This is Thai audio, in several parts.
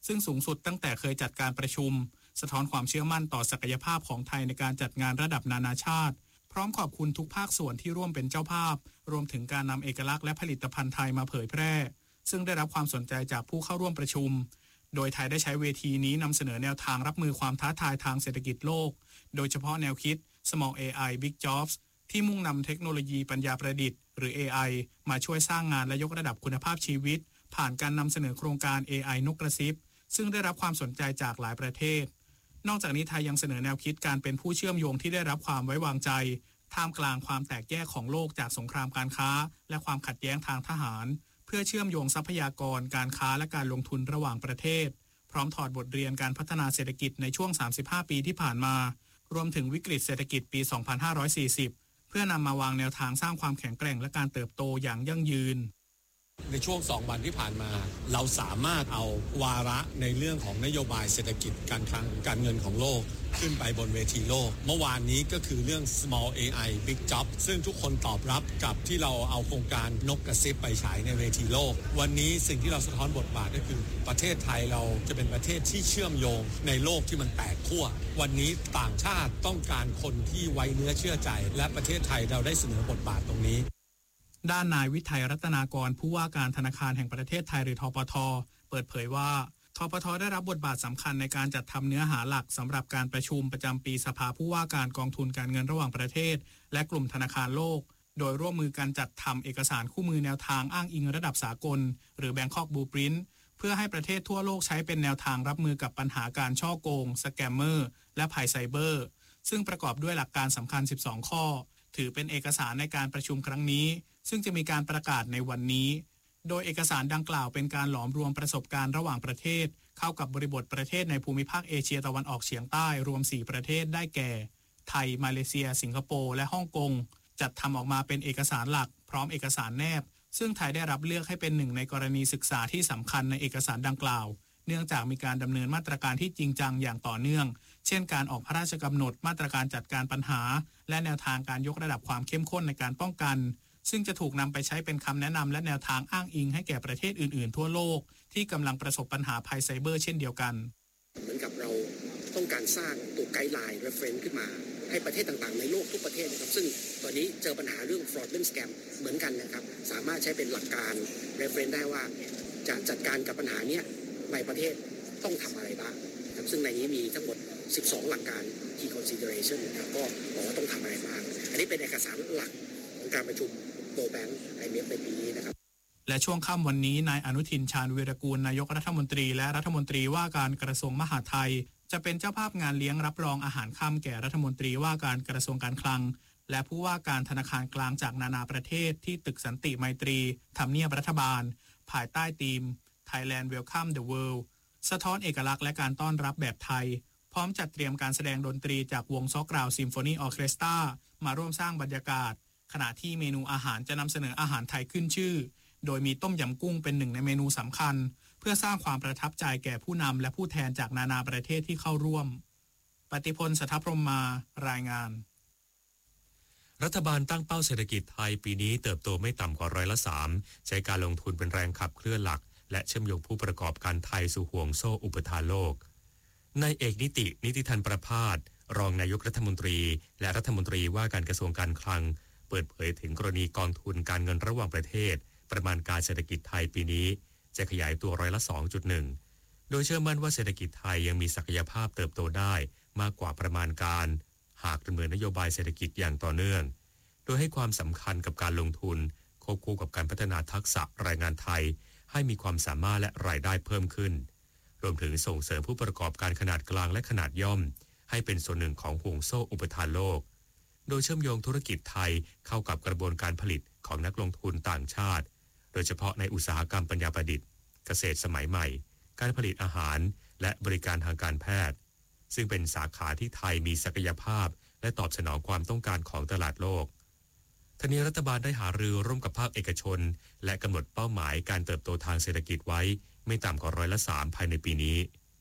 ซึ่งสูงสุดตั้งแต่เคยจัดการประชุมสะท้อนความเชื่อมั่นต่อศักยภาพของไทยในการจัดงานระดับนานาชาติพร้อมขอบคุณทุกภาคส่วนที่ร่วมเป็นเจ้าภาพรวมถึงการนำเอกลักษณ์และผลิตภัณฑ์ไทยมาเผยแพร่ซึ่งได้รับความสนใจจากผู้เข้าร่วมประชุมโดยไทยได้ใช้เวทีนี้นำเสนอแนวทางรับมือความท้าทายทางเศรษฐกิจโลกโดยเฉพาะแนวคิด Small AI Big Jobs ที่มุ่งนำเทคโนโลยีปัญญาประดิษฐ์หรือ AI มาช่วยสร้างงานและยกระดับคุณภาพชีวิตผ่านการนำเสนอโครงการ AI นกกระซิบซึ่งได้รับความสนใจจากหลายประเทศนอกจากนี้ไทยยังเสนอแนวคิดการเป็นผู้เชื่อมโยงที่ได้รับความไว้วางใจท่ามกลางความแตกแยกของโลกจากสงครามการค้าและความขัดแย้งทางทหารเพื่อเชื่อมโยงทรัพยากรการค้าและการลงทุนระหว่างประเทศพร้อมถอดบทเรียนการพัฒนาเศรษฐกิจในช่วง35ปีที่ผ่านมารวมถึงวิกฤตเศรษฐกิจปี2540เพื่อนำมาวางแนวทางสร้างความแข็งแกร่งและการเติบโตอย่างยั่งยืนในช่วง2 วันที่ผ่านมาเราสามารถเอาวาระในเรื่องของนโยบายเศรษฐกิจการคลังการเงินของโลกขึ้นไปบนเวทีโลกเมื่อวานนี้ก็คือเรื่อง Small AI Big Job ซึ่งทุกคนตอบรับกับที่เราเอาโครงการนกกระซิบไปฉายในเวทีโลกวันนี้สิ่งที่เราสะท้อนบทบาทก็คือประเทศไทยเราจะเป็นประเทศที่เชื่อมโยงในโลกที่มันแตกขั้ววันนี้ต่างชาติต้องการคนที่ไว้เนื้อเชื่อใจและประเทศไทยเราได้เสนอบทบาทตรงนี้ด้านนายวิทัยรัตนากรผู้ว่าการธนาคารแห่งประเทศไทยหรือธปท.เปิดเผยว่าธปท.ได้รับบทบาทสำคัญในการจัดทำเนื้อหาหลักสำหรับการประชุมประจำปีสภาผู้ว่าการกองทุนการเงินระหว่างประเทศและกลุ่มธนาคารโลกโดยร่วมมือกันจัดทำเอกสารคู่มือแนวทางอ้างอิงระดับสากลหรือ Bangkok Blueprint เพื่อให้ประเทศทั่วโลกใช้เป็นแนวทางรับมือกับปัญหาการฉ้อโกงสแกมเมอร์และภัยไซเบอร์ซึ่งประกอบด้วยหลักการสำคัญ12ข้อถือเป็นเอกสารในการประชุมครั้งนี้ซึ่งจะมีการประกาศในวันนี้โดยเอกสารดังกล่าวเป็นการหลอมรวมประสบการณ์ระหว่างประเทศเข้ากับบริบทประเทศในภูมิภาคเอเชียตะวันออกเฉียงใต้รวม4ประเทศได้แก่ไทยมาเลเซียสิงคโปร์และฮ่องกงจัดทำออกมาเป็นเอกสารหลักพร้อมเอกสารแนบซึ่งไทยได้รับเลือกให้เป็นหนึ่งในกรณีศึกษาที่สำคัญในเอกสารดังกล่าวเนื่องจากมีการดำเนินมาตรการที่จริงจังอย่างต่อเนื่องเช่นการออกพระราชกำหนดมาตรการจัดการปัญหาและแนวทางการยกระดับความเข้มข้นในการป้องกันซึ่งจะถูกนำไปใช้เป็นคำแนะนำและแนวทางอ้างอิงให้แก่ประเทศอื่นๆทั่วโลกที่กำลังประสบปัญหาภัยไซเบอร์เช่นเดียวกันเหมือนกับเราต้องการสร้างตัวไกด์ไลน์ reference ขึ้นมาให้ประเทศต่างๆในโลกทุกประเทศนะครับซึ่งตอนนี้เจอปัญหาเรื่อง fraudulent scam เหมือนกันนะครับสามารถใช้เป็นหลักการ reference ได้ว่าจะจัดการกับปัญหานี้ในประเทศต้องทำอะไรบ้างครับซึ่งในนี้มีทั้งหมด12หลักการ key consideration นะครับก็บอกว่าต้องทำอะไรบ้างอันนี้เป็นเอกสารหลักของการประชุมWorld Bank IMF ในปีนี้นะครับและช่วงค่ำวันนี้นายอนุทินชาญวีรกูลนายกรัฐมนตรีและรัฐมนตรีว่าการกระทรวงมหาดไทยจะเป็นเจ้าภาพงานเลี้ยงรับรองอาหารค่ำแก่รัฐมนตรีว่าการกระทรวงการคลังและผู้ว่าการธนาคารกลางจากนานาประเทศที่ตึกสันติไมตรีทำเนียบรัฐบาลภายใต้ธีม Thailand Welcome the World สะท้อนเอกลักษณ์และการต้อนรับแบบไทยพร้อมจัดเตรียมการแสดงดนตรีจากวงซอกราวซิมโฟนีออร์เคสตรามาร่วมสร้างบรรยากาศขณะที่เมนูอาหารจะนำเสนออาหารไทยขึ้นชื่อโดยมีต้มยำกุ้งเป็นหนึ่งในเมนูสำคัญเพื่อสร้างความประทับใจแก่ผู้นำและผู้แทนจากนานาประเทศที่เข้าร่วมปฏิพล สัทธพรหมารายงานรัฐบาลตั้งเป้าเศรษฐกิจไทยปีนี้เติบโตไม่ต่ำกว่า3%ใช้การลงทุนเป็นแรงขับเคลื่อนหลักและเชื่อมโยงผู้ประกอบการไทยสู่ห่วงโซ่อุปทานโลกนายเอกนิติธันประภาสรองนายกรัฐมนตรีและรัฐมนตรีว่าการกระทรวงการคลังเปิดเผยถึงกรณีกองทุนการเงินระหว่างประเทศประมาณการเศรษฐกิจไทยปีนี้จะขยายตัว2.1%โดยเชื่อมั่นว่าเศรษฐกิจไทยยังมีศักยภาพเติบโตได้มากกว่าประมาณการหากดำเนินนโยบายเศรษฐกิจอย่างต่อเนื่องโดยให้ความสำคัญกับการลงทุนควบคู่กับการพัฒนาทักษะแรงงานไทยให้มีความสามารถและรายได้เพิ่มขึ้นรวมถึงส่งเสริมผู้ประกอบการขนาดกลางและขนาดย่อมให้เป็นส่วนหนึ่งของห่วงโซ่อุปทานโลกโดยเชื่อมโยงธุรกิจไทยเข้ากับกระบวนการผลิตของนักลงทุนต่างชาติโดยเฉพาะในอุตสาหกรรมปัญญาประดิษฐ์เกษตรสมัยใหม่การผลิตอาหารและบริการทางการแพทย์ซึ่งเป็นสาขาที่ไทยมีศักยภาพและตอบสนองความต้องการของตลาดโลกทั้งนี้รัฐบาลได้หารือร่วมกับภาคเอกชนและกำหนดเป้าหมายการเติบโตทางเศรษฐกิจไว้ไม่ต่ำกว่า3%ภายในปีนี้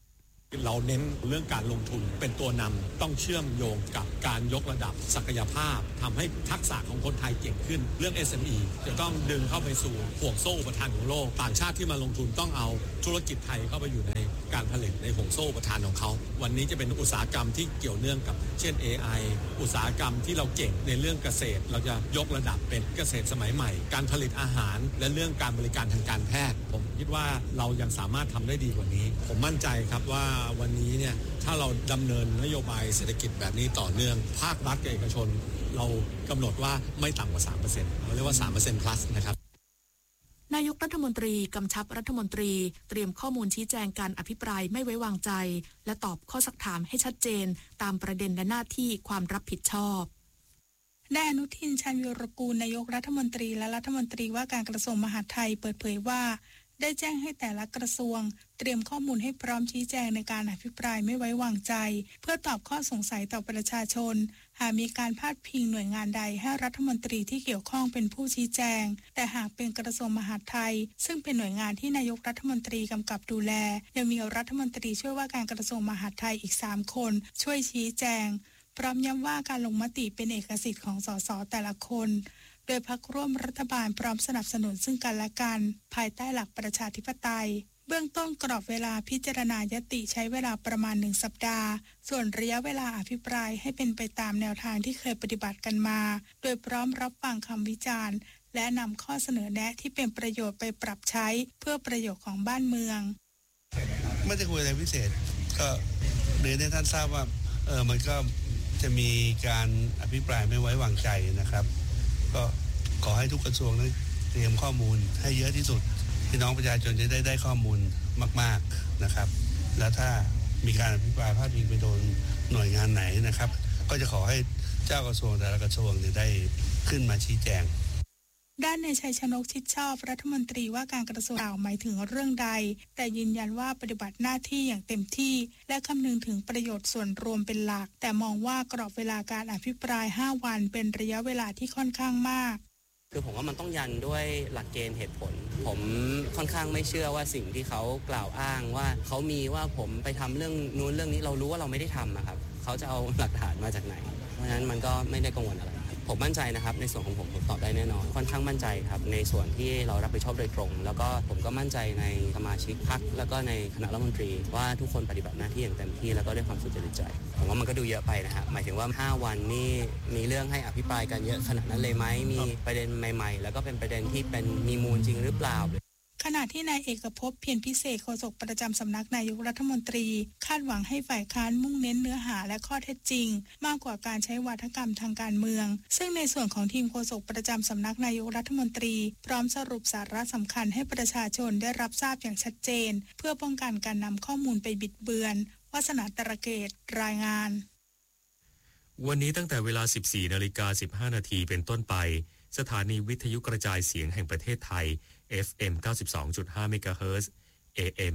เราเน้นเรื่องการลงทุนเป็นตัวนำต้องเชื่อมโยงกับการยกระดับศักยภาพทำให้ทักษะของคนไทยเก่งขึ้นเรื่อง SME จะต้องดึงเข้าไปสู่ห่วงโซ่อุปทานของโลกต่างชาติที่มาลงทุนต้องเอาธุรกิจไทยเข้าไปอยู่ในการผลิตในห่วงโซ่อุปทานของเขาวันนี้จะเป็นอุตสาหกรรมที่เกี่ยวเนื่องกับเช่น AI อุตสาหกรรมที่เราเก่งในเรื่องเกษตรเราจะยกระดับเป็นเกษตรสมัยใหม่การผลิตอาหารและเรื่องการบริการทางการแพทย์ผมคิดว่าเรายังสามารถทำได้ดีกว่านี้ผมมั่นใจครับว่าวันนี้เนี่ยถ้าเราดำเนินนโยบายเศรษฐกิจแบบนี้ต่อเนื่องภาครัฐกับเอกชนเรากำหนดว่าไม่ต่ำกว่า 3% เราเรียกว่า 3% plus นะครับนายกรัฐมนตรีกำชับรัฐมนตรีเตรียมข้อมูลชี้แจงการอภิปรายไม่ไว้วางใจและตอบข้อซักถามให้ชัดเจนตามประเด็นและหน้าที่ความรับผิดชอบนายอนุทิน ชาญวีรกูลนายกรัฐมนตรีและรัฐมนตรีว่าการกระทรวงมหาดไทยเปิดเผยว่าได้แจ้งให้แต่ละกระทรวงเตรียมข้อมูลให้พร้อมชี้แจงในการอภิปรายไม่ไว้วางใจเพื่อตอบข้อสงสัยต่อประชาชนหากมีการพาดพิงหน่วยงานใดให้รัฐมนตรีที่เกี่ยวข้องเป็นผู้ชี้แจงแต่หากเป็นกระทรวงมหาดไทยซึ่งเป็นหน่วยงานที่นายกรัฐมนตรีกำกับดูแลยังมีรัฐมนตรีช่วยว่าการกระทรวงมหาดไทยอีก3คนช่วยชี้แจงพร้อมย้ำว่าการลงมติเป็นเอกสิทธิ์ของสสแต่ละคนโดยพรรคร่วมรัฐบาลพร้อมสนับสนุนซึ่งกันและกันภายใต้หลักประชาธิปไตยเบื้องต้นกรอบเวลาพิจารณายติใช้เวลาประมาณ1สัปดาห์ส่วนระยะเวลาอภิปรายให้เป็นไปตามแนวทางที่เคยปฏิบัติกันมาโดยพร้อมรับฟังคำวิจารณ์และนำข้อเสนอแนะที่เป็นประโยชน์ไปปรับใช้เพื่อประโยชน์ของบ้านเมืองไม่ได้คุยอะไรพิเศษก็เรียนให้ท่านทราบว่ามันก็จะมีการอภิปรายไม่ไว้วางใจนะครับก็ขอให้ทุกกระทรวงนั้นเตรียมข้อมูลให้เยอะที่สุดพี่น้องประชาชนจะได้ข้อมูลมากๆนะครับแล้วถ้ามีการอภิปรายพาดพิงไปโดนหน่วยงานไหนนะครับก็จะขอให้เจ้ากระทรวงแต่ละกระทรวงได้ขึ้นมาชี้แจงด้านนายชัยชนกชิดชอบรัฐมนตรีว่าการกระทรวงกล่าวหมายถึงเรื่องใดแต่ยืนยันว่าปฏิบัติหน้าที่อย่างเต็มที่และคำนึงถึงประโยชน์ส่วนรวมเป็นหลักแต่มองว่ากรอบเวลาการอภิปราย5วันเป็นระยะเวลาที่ค่อนข้างมากคือผมว่ามันต้องยันด้วยหลักเกณฑ์เหตุผลผมค่อนข้างไม่เชื่อว่าสิ่งที่เขากล่าวอ้างว่าเขามีว่าผมไปทำเรื่องนู้นเรื่องนี้เรารู้ว่าเราไม่ได้ทำครับเขาจะเอาหลักฐานมาจากไหนเพราะฉะนั้นมันก็ไม่ได้กังวลอะไรผมมั่นใจนะครับในส่วนของผมตอบได้แน่นอนค่อนข้างมั่นใจครับในส่วนที่เรารับผิดชอบโดยตรงแล้วก็ผมก็มั่นใจในสมาชิกพรรคแล้วก็ในคณะรัฐมนตรีว่าทุกคนปฏิบัติหน้าที่อย่างเต็มที่แล้วก็ด้วยความสุจริตใจผมว่ามันก็ดูเยอะไปนะฮะหมายถึงว่า5วันนี่มีเรื่องให้อภิปรายกันเยอะขนาดนั้นเลยไหมมีประเด็นใหม่ๆแล้วก็เป็นประเด็นที่เป็นมีมูลจริงหรือเปล่าขณะที่นายเอกภพเพียรพิเศษโฆษกประจำสำนักนายกรัฐมนตรีคาดหวังให้ฝ่ายค้านมุ่งเน้นเนื้อหาและข้อเท็จจริงมากกว่าการใช้วาทกรรมทางการเมืองซึ่งในส่วนของทีมโฆษกประจำสำนักนายกรัฐมนตรีพร้อมสรุปสาระสำคัญให้ประชาชนได้รับทราบอย่างชัดเจนเพื่อป้องกันการนำข้อมูลไปบิดเบือนวาสนาตระเกตรายงานวันนี้ตั้งแต่เวลา 14:15 น.เป็นต้นไปสถานีวิทยุกระจายเสียงแห่งประเทศไทย FM 92.5 เมกะเฮิรตซ์ AM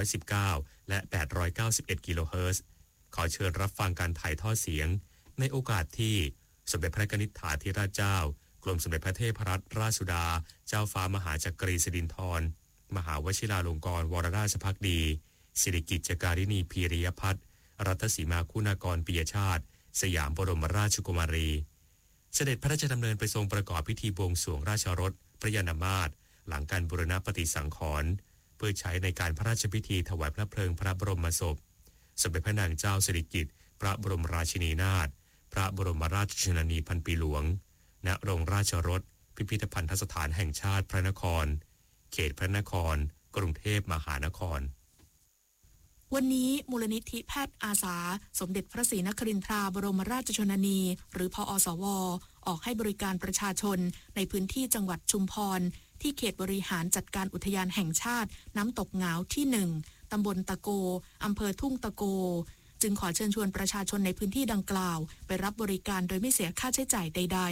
819 และ 891 กิโลเฮิรตซ์ขอเชิญรับฟังการถ่ายทอดเสียงในโอกาสที่สมเด็จพระนิธิถาธิราชเจ้ากรมสมเด็จพระเทพรัตนราชสุดาเจ้าฟ้ามหาจักรีสิรินธรมหาวชิราลงกรณ์วรราชภักดีสิริกิจจการินีพีริยพัฒน์รัตสีมาคุณากรปิยชาติสยามบรมราชกุมารีเสด็จพระราชดำเนินไปทรงประกอบพิธีบวงสรวงราชรถพระยานมาศหลังการบูรณปฏิสังขรณ์เพื่อใช้ในการพระราชพิธีถวายพระเพลิงพระบรมศพสมเด็จพระนางเจ้าสิริกิติ์พระบรมราชินีนาถพระบรมราชชนนีพันปีหลวงณโรงราชรถพิพิธภัณฑสถานแห่งชาติพระนครเขตพระนครกรุงเทพมหานครวันนี้มูลนิธิแพทย์อาสาสมเด็จพระศรีนครินทราบรมราชชนนีหรือพอสวออกให้บริการประชาชนในพื้นที่จังหวัดชุมพรที่เขตบริหารจัดการอุทยานแห่งชาติน้ำตกเหงาที่1ตำบลตะโกอำเภอทุ่งตะโกจึงขอเชิญชวนประชาชนในพื้นที่ดังกล่าวไปรับบริการโดยไม่เสียค่าใช้จ่ายใด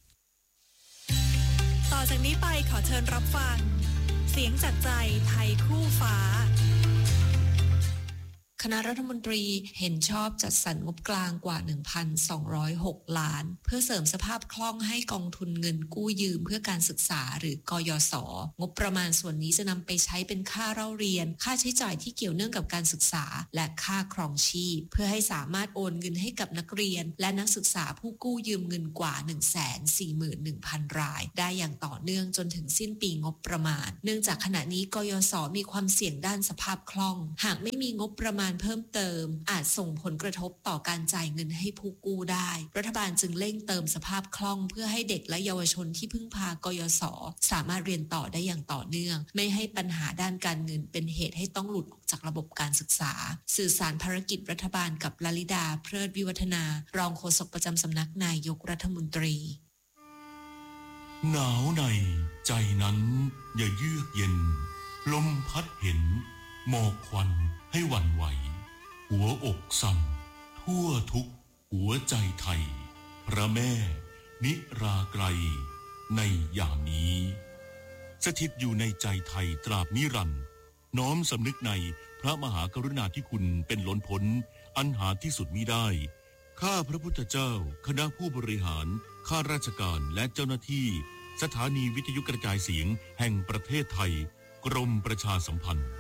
ๆต่อจากนี้ไปขอเชิญรับฟังเสียงจากใจไทยคู่ฟ้าคณะรัฐมนตรีเห็นชอบจัดสรรงบกลางกว่า 1,206 ล้านเพื่อเสริมสภาพคล่องให้กองทุนเงินกู้ยืมเพื่อการศึกษาหรือกยศ.งบประมาณส่วนนี้จะนำไปใช้เป็นค่าเล่าเรียนค่าใช้จ่ายที่เกี่ยวเนื่องกับการศึกษาและค่าครองชีพเพื่อให้สามารถโอนเงินให้กับนักเรียนและนักศึกษาผู้กู้ยืมเงินกว่า 141,000 รายได้อย่างต่อเนื่องจนถึงสิ้นปีงบประมาณเนื่องจากขณะนี้กยศ.มีความเสี่ยงด้านสภาพคล่องหากไม่มีงบประมาณเพิ่มเติมอาจส่งผลกระทบต่อการจ่ายเงินให้ผู้กู้ได้รัฐบาลจึงเร่งเติมสภาพคล่องเพื่อให้เด็กและเยาวชนที่พึ่งพากยศ.สามารถเรียนต่อได้อย่างต่อเนื่องไม่ให้ปัญหาด้านการเงินเป็นเหตุให้ต้องหลุดออกจากระบบการศึกษาสื่อสารภารกิจรัฐบาลกับลลิดาเพลิดวิวัฒนารองโฆษกประจำสำนักนายกรัฐมนตรีหนาวในใจนั้นอย่าเยือกเย็นลมพัดเห็นหมอกควันให้หวั่นไหวหัวอกสั่นทั่วทุกหัวใจไทยพระแม่นิราไกรในยามนี้สถิตอยู่ในใจไทยตราบนิรันดร์น้อมสำนึกในพระมหากรุณาธิคุณเป็นล้นพ้นอันหาที่สุดมิได้ข้าพระพุทธเจ้าคณะผู้บริหารข้าราชการและเจ้าหน้าที่สถานีวิทยุกระจายเสียงแห่งประเทศไทยกรมประชาสัมพันธ์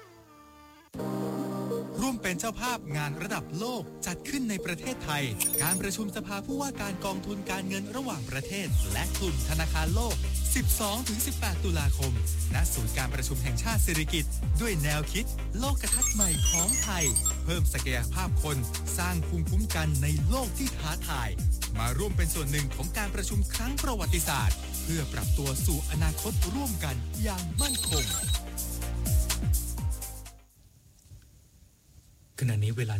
ร่วมเป็นเจ้าภาพงานระดับโลกจัดขึ้นในประเทศไทยการประชุมสภาผู้ว่าการกองทุนการเงินระหว่างประเทศและกลุ่มธนาคารโลก 12-18 ตุลาคมณศูนย์การประชุมแห่งชาติสิริกิติ์ด้วยแนวคิดโลกทัศน์ใหม่ของไทยเพิ่มศักยภาพคนสร้างภูมิคุ้มกันในโลกที่ท้าทายมาร่วมเป็นส่วนหนึ่งของการประชุมครั้งประวัติศาสตร์เพื่อปรับตัวสู่อนาคตร่วมกันอย่างมั่นคงขณะนี้เวลา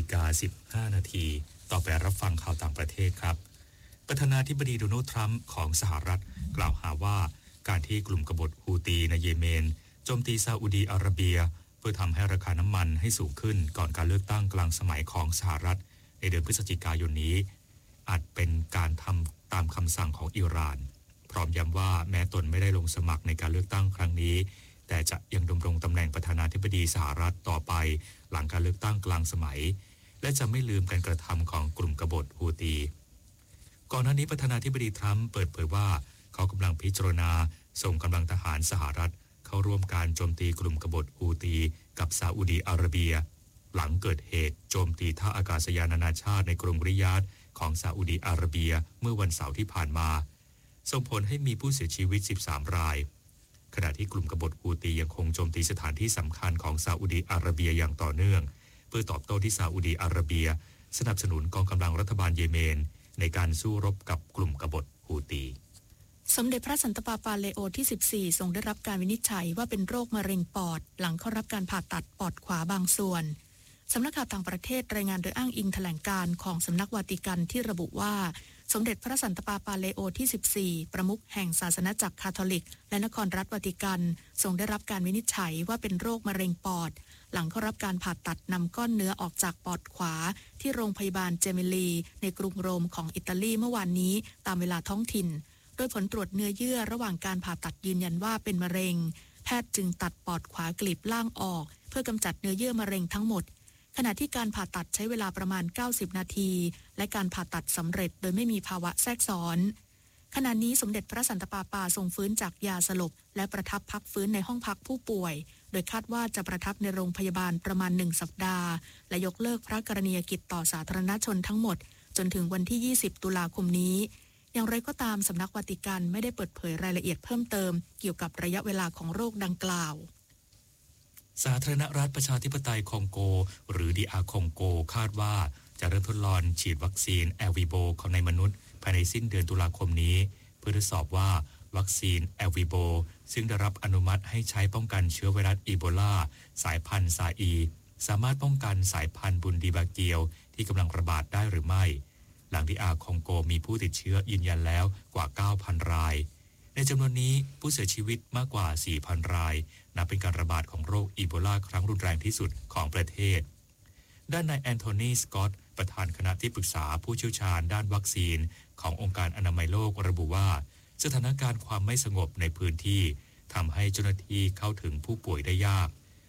7:15 นาทีต่อไปรับฟังข่าวต่างประเทศครับประธานาธิบดีโดนัลด์ทรัมป์ของสหรัฐกล่าวหาว่าการที่กลุ่มกบฏฮูตีในเยเมนโจมตีซาอุดีอาระเบียเพื่อทำให้ราคาน้ำมันให้สูงขึ้นก่อนการเลือกตั้งกลางสมัยของสหรัฐในเดือนพฤศจิกายนนี้อาจเป็นการทำตามคำสั่งของอิหร่านพร้อมย้ำว่าแม้ตนไม่ได้ลงสมัครในการเลือกตั้งครั้งนี้แต่จะยังดำรงตำแหน่งประธานาธิบดีสหรัฐต่อไปหลังการเลือกตั้งกลางสมัยและจะไม่ลืมการกระทำของกลุ่มกบฏฮูตีก่อนหน้านี้ประธานาธิบดีทรัมป์เปิดเผยว่าเขากำลังพิจารณาส่งกำลังทหารสหรัฐเข้าร่วมการโจมตีกลุ่มกบฏฮูตีกับซาอุดีอาระเบียหลังเกิดเหตุโจมตีท่าอากาศยานนานาชาติในกรุงริยาดของซาอุดีอาระเบียเมื่อวันเสาร์ที่ผ่านมาส่งผลให้มีผู้เสียชีวิต13 รายขณะที่กลุ่มกบฏฮูตียังคงโจมตีสถานที่สำคัญของซาอุดีอาระเบียอย่างต่อเนื่องเพื่อตอบโต้ที่ซาอุดีอาระเบียสนับสนุนกองกำลังรัฐบาลเยเมนในการสู้รบกับกลุ่มกบฏฮูตีสมเด็จพระสันตะปาปาเลโอที่14ทรงได้รับการวินิจฉัยว่าเป็นโรคมะเร็งปอดหลังเข้ารับการผ่าตัดปอดขวาบางส่วนสำนักข่าวต่างประเทศรายงานโดยอ้างอิงแถลงการของสำนักวาติกันที่ระบุว่าสมเด็จพระสันตะปาปาเลโอที่14ประมุขแห่งศาสนาจักรคาทอลิกและนครรัฐวาติกันทรงได้รับการวินิจฉัยว่าเป็นโรคมะเร็งปอดหลังเข้ารับการผ่าตัดนำก้อนเนื้อออกจากปอดขวาที่โรงพยาบาลเจเมลีในกรุงโรมของอิตาลีเมื่อวานนี้ตามเวลาท้องถิ่นโดยผลตรวจเนื้อเยื่อระหว่างการผ่าตัดยืนยันว่าเป็นมะเร็งแพทย์จึงตัดปอดขวากลีบล่างออกเพื่อกำจัดเนื้อเยื่อมะเร็งทั้งหมดขณะที่การผ่าตัดใช้เวลาประมาณ90นาทีและการผ่าตัดสำเร็จโดยไม่มีภาวะแทรกซ้อนขณะนี้สมเด็จพระสันตะปาปาทรงฟื้นจากยาสลบและประทับพักฟื้นในห้องพักผู้ป่วยโดยคาดว่าจะประทับในโรงพยาบาลประมาณ1สัปดาห์และยกเลิกพระกรณียกิจต่อสาธารณชนทั้งหมดจนถึงวันที่20ตุลาคมนี้อย่างไรก็ตามสำนักวาติกันไม่ได้เปิดเผยรายละเอียดเพิ่มเติมเกี่ยวกับระยะเวลาของโรคดังกล่าวสาธารณรัฐประชาธิปไตยคองโกหรือดีอาร์คองโกคาดว่าจะเริ่มทดลองฉีดวัคซีนแอลวีโบของในมนุษย์ภายในสิ้นเดือนตุลาคมนี้เพื่อทดสอบว่าวัคซีนแอลวีโบซึ่งได้รับอนุมัติให้ใช้ป้องกันเชื้อไวรัสอีโบลาสายพันธุ์ซาอีสามารถป้องกันสายพันธุ์บุนดีบาเกียวที่กำลังระบาดได้หรือไม่หลังดีอาร์คองโกมีผู้ติดเชื้อยืนยันแล้วกว่า 9,000 รายในจำนวนนี้ผู้เสียชีวิตมากกว่า 4,000 รายนับเป็นการระบาดของโรคอีโบลาครั้งรุนแรงที่สุดของประเทศด้านนายแอนโทนีสกอตต์ประธานคณะที่ปรึกษาผู้เชี่ยวชาญด้านวัคซีนขององค์การอนามัยโลกระบุว่าสถานการณ์ความไม่สงบในพื้นที่ทำให้เจ้าหน้าที่เข้าถึงผู้ป่วยได้ยาก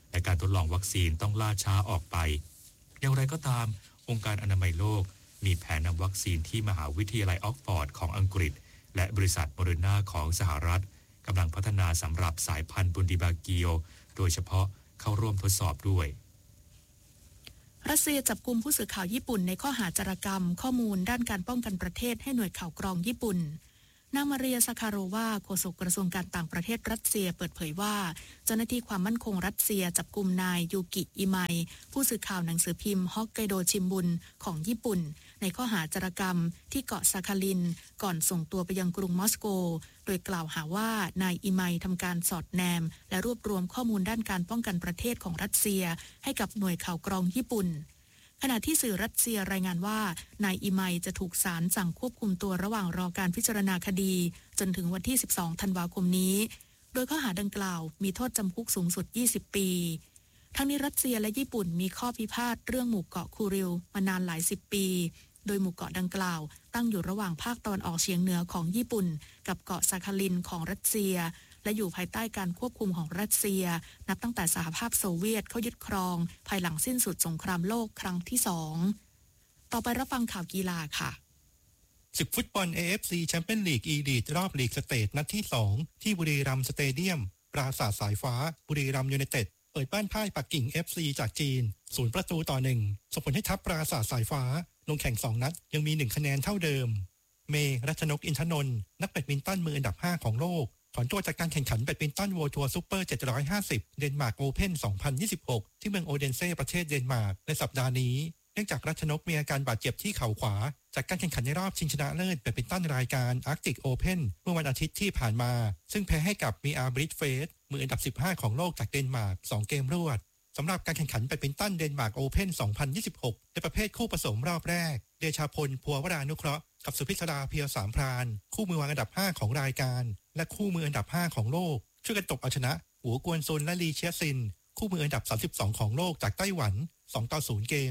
และการทดลองวัคซีนต้องล่าช้าออกไปอย่างไรก็ตามองค์การอนามัยโลกมีแผนนำวัคซีนที่มหาวิทยาลัยออกฟอร์ดของอังกฤษและบริษัทโมเดอร์นาของสหรัฐกำลังพัฒนาสำหรับสายพันธุ์บุนดิบาเกียวโดยเฉพาะเข้าร่วมทดสอบด้วยรัสเซียจับกุมผู้สื่อข่าวญี่ปุ่นในข้อหาจารกรรมข้อมูลด้านการป้องกันประเทศให้หน่วยข่าวกรองญี่ปุ่นนางมาเรียซาคาโรวาโฆษกกระทรวงการต่างประเทศรัสเซียเปิดเผยว่าเจ้าหน้าที่ความมั่นคงรัสเซียจับกุมนายยูกิอิไมผู้สื่อข่าวหนังสือพิมพ์ฮอกไกโดชิมบุนของญี่ปุ่นในข้อหาจารกรรมที่เกาะซาคาลินก่อนส่งตัวไปยังกรุงมอสโกโดยกล่าวหาว่านายอิไมทำการสอดแนมและรวบรวมข้อมูลด้านการป้องกันประเทศของรัสเซียให้กับหน่วยข่าวกรองญี่ปุ่นขณะที่สื่อรัสเซียรายงานว่านายอิไมจะถูกศาลสั่งควบคุมตัวระหว่างรอการพิจารณาคดีจนถึงวันที่12ธันวาคมนี้โดยข้อหาดังกล่าวมีโทษจำคุกสูงสุด20ปีทั้งนี้รัสเซียและญี่ปุ่นมีข้อพิพาทเรื่องหมู่เกาะคูริลมานานหลาย10ปีโดยหมู่เกาะดังกล่าวตั้งอยู่ระหว่างภาคตะวันออกเฉียงเหนือของญี่ปุ่นกับเกาะซาคาลินของรัสเซียและอยู่ภายใต้การควบคุมของรัสเซียนับตั้งแต่สหภาพโซเวียตเข้ายึดครองภายหลังสิ้นสุดสงครามโลกครั้งที่2ต่อไปรับฟังข่าวกีฬาค่ะศึกฟุตบอล AFC แชมเปี้ยนลีก E-League รอบลีกสเตทนัดที่2ที่บุรีรัมย์สเตเดียมปราสาทสายฟ้าบุรีรัมย์ยูไนเต็ดเปิดบ้านพ่ายปักกิ่ง FC จากจีน0-1ส่งผลให้ทัพปราสาทสายฟ้าลงแข่ง2นัดยังมี1คะแนนเท่าเดิมเมย์รัชนกอินทนนท์นักแบดมินตันมืออันดับ5ของโลกถอนตัวจากการแข่งขันแบดมินตันเวิลด์ทัวร์ซุปเปอร์750เดนมาร์กโอเพ่น2026ที่เมืองโอเดนเซ่ประเทศเดนมาร์กในสัปดาห์นี้เนื่องจากรัชนกมีอาการบาดเจ็บที่เข่าขวาจากการแข่งขันในรอบชิงชนะเลิศแบดมินตันรายการอาร์กติกโอเพ่นเมื่อวันอาทิตย์ที่ผ่านมาซึ่งแพ้ให้กับมีอาร์บริดเฟสมืออันดับ15ของโลกจากเดนมาร์ก2เกมรวดสำหรับการแข่งขันแบดมินตันเดนมาร์กโอเพ่น2026ในประเภทคู่ผสมรอบแรกเดชาพลภัววรานุเคราะห์กับสุพิศราเพียวสามพรานคู่มือวางอันดับ5ของรายการและคู่มืออันดับ5ของโลกช่วยกันตบเอาชนะหัวกวนซุนและลีเชียซินคู่มืออันดับ32ของโลกจากไต้หวัน2-0เกม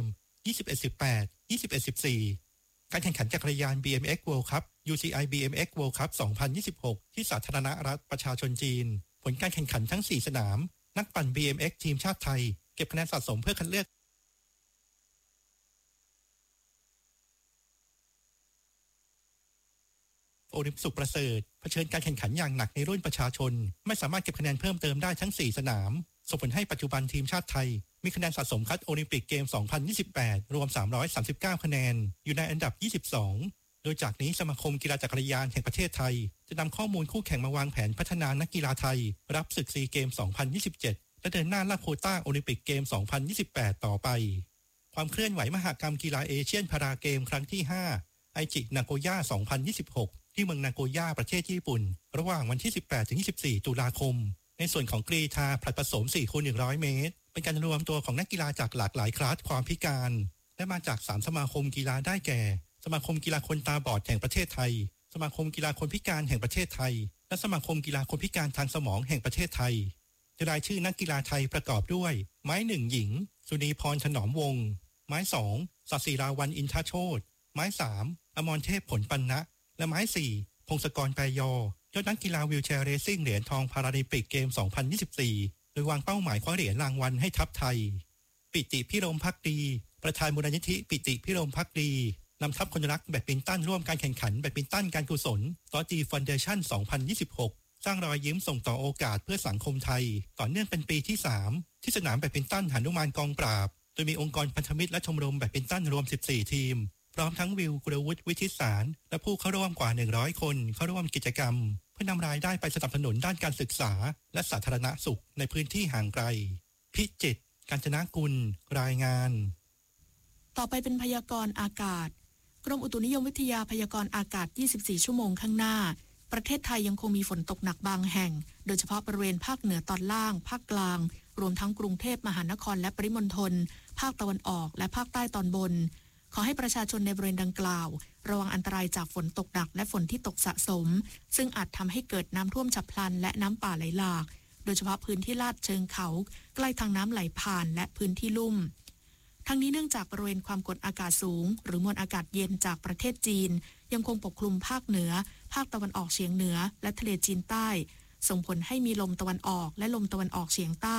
21-18 21-14การแข่งขันจักรยาน BMX World Cup UCI BMX World Cup 2026ที่สาธารณรัฐประชาชนจีนผลการแข่งขันทั้ง4สนามนักปั่น BMX ทีมชาติไทยเก็บคะแนนสะสมเพื่อคัดเลือกโอลิมปิกสุขประเสริฐเผชิญการแข่งขันอย่างหนักในรุ่นประชาชนไม่สามารถเก็บคะแนนเพิ่มเติมได้ทั้ง4สนามส่งผลให้ปัจจุบันทีมชาติไทยมีคะแนนสะสมคัดโอลิมปิกเกม 2028 รวม339คะแนนอยู่ในอันดับ22โดยจากนี้สมาคมกีฬาจักรยานแห่งประเทศไทยจะนำข้อมูลคู่แข่งมาวางแผนพัฒนานักกีฬาไทยรับศึกซีเกม 2027 และเดินหน้าล่าโควต้าโอลิมปิกเกม 2028 ต่อไปความเคลื่อนไหวมหกรรมกีฬาเอเชียนพาราเกมครั้งที่5ไอจินาโกย่า 2026ที่เมืองนาโกย่าประเทศญี่ปุ่นระหว่างวันที่ 18-24 ตุลาคมในส่วนของกรีฑาผลัดผสม 4x100 เมตรเป็นการรวมตัวของนักกีฬาจากหลากหลายคลาสความพิการและมาจาก3สมาคมกีฬาได้แก่สมาคมกีฬาคนตาบอดแห่งประเทศไทยสมาคมกีฬาคนพิการแห่งประเทศไทยและสมาคมกีฬาคนพิการทางสมองแห่งประเทศไทยรายชื่อนักกีฬาไทยประกอบด้วยไม้1หญิงสุนีพรถนอมวงศ์ไม้2ศศิราวัลย์อินทโชติไม้3อมรเทพผลปันนะและไม้4พงศกรแปรยอยอดนักกีฬาวีลแชร์เรซิ่งเหรียญทองพาราลิมปิกเกม 2024 โดยวางเป้าหมายคว้าเหรียญรางวัลให้ทัพไทยปิติพิรมภักดีประธานมูลนิธิปิติพิรมภักดีนำทัพคนรักแบดมินตันร่วมการแข่งขันแบดมินตันการกุศลต่อจีฟอนเดชั่น 2026 สร้างรอยยิ้มส่งต่อโอกาสเพื่อสังคมไทยต่อเนื่องเป็นปีที่3ที่สนามแบดมินตันหนุมานกองปราบโดยมีองค์กรพันธมิตรและชมรมแบดมินตันรวม14ทีมพร้อมทั้งวิวกุลวุฒิวิทิตสารและผู้เข้าร่วมกว่า100คนเข้าร่วมกิจกรรมเพื่อนำรายได้ไปสนับสนุนด้านการศึกษาและสาธารณสุขในพื้นที่ห่างไกลพิจิตรกาญจนกุลรายงานต่อไปเป็นพยากรณ์อากาศกรมอุตุนิยมวิทยาพยากรณ์อากาศ24ชั่วโมงข้างหน้าประเทศไทยยังคงมีฝนตกหนักบางแห่งโดยเฉพาะบริเวณภาคเหนือตอนล่างภาคกลางรวมทั้งกรุงเทพมหานครและปริมณฑลภาคตะวันออกและภาคใต้ตอนบนขอให้ประชาชนในบริเวณดังกล่าวระวังอันตรายจากฝนตกหนักและฝนที่ตกสะสมซึ่งอาจทำให้เกิดน้ำท่วมฉับพลันและน้ำป่าไหลหลากโดยเฉพาะพื้นที่ลาดเชิงเขาใกล้ทางน้ำไหลผ่านและพื้นที่ลุ่มทั้งนี้เนื่องจากบริเวณความกดอากาศสูงหรือมวลอากาศเย็นจากประเทศจีนยังคงปกคลุมภาคเหนือภาคตะวันออกเฉียงเหนือและทะเลจีนใต้ส่งผลให้มีลมตะวันออกและลมตะวันออกเฉียงใต้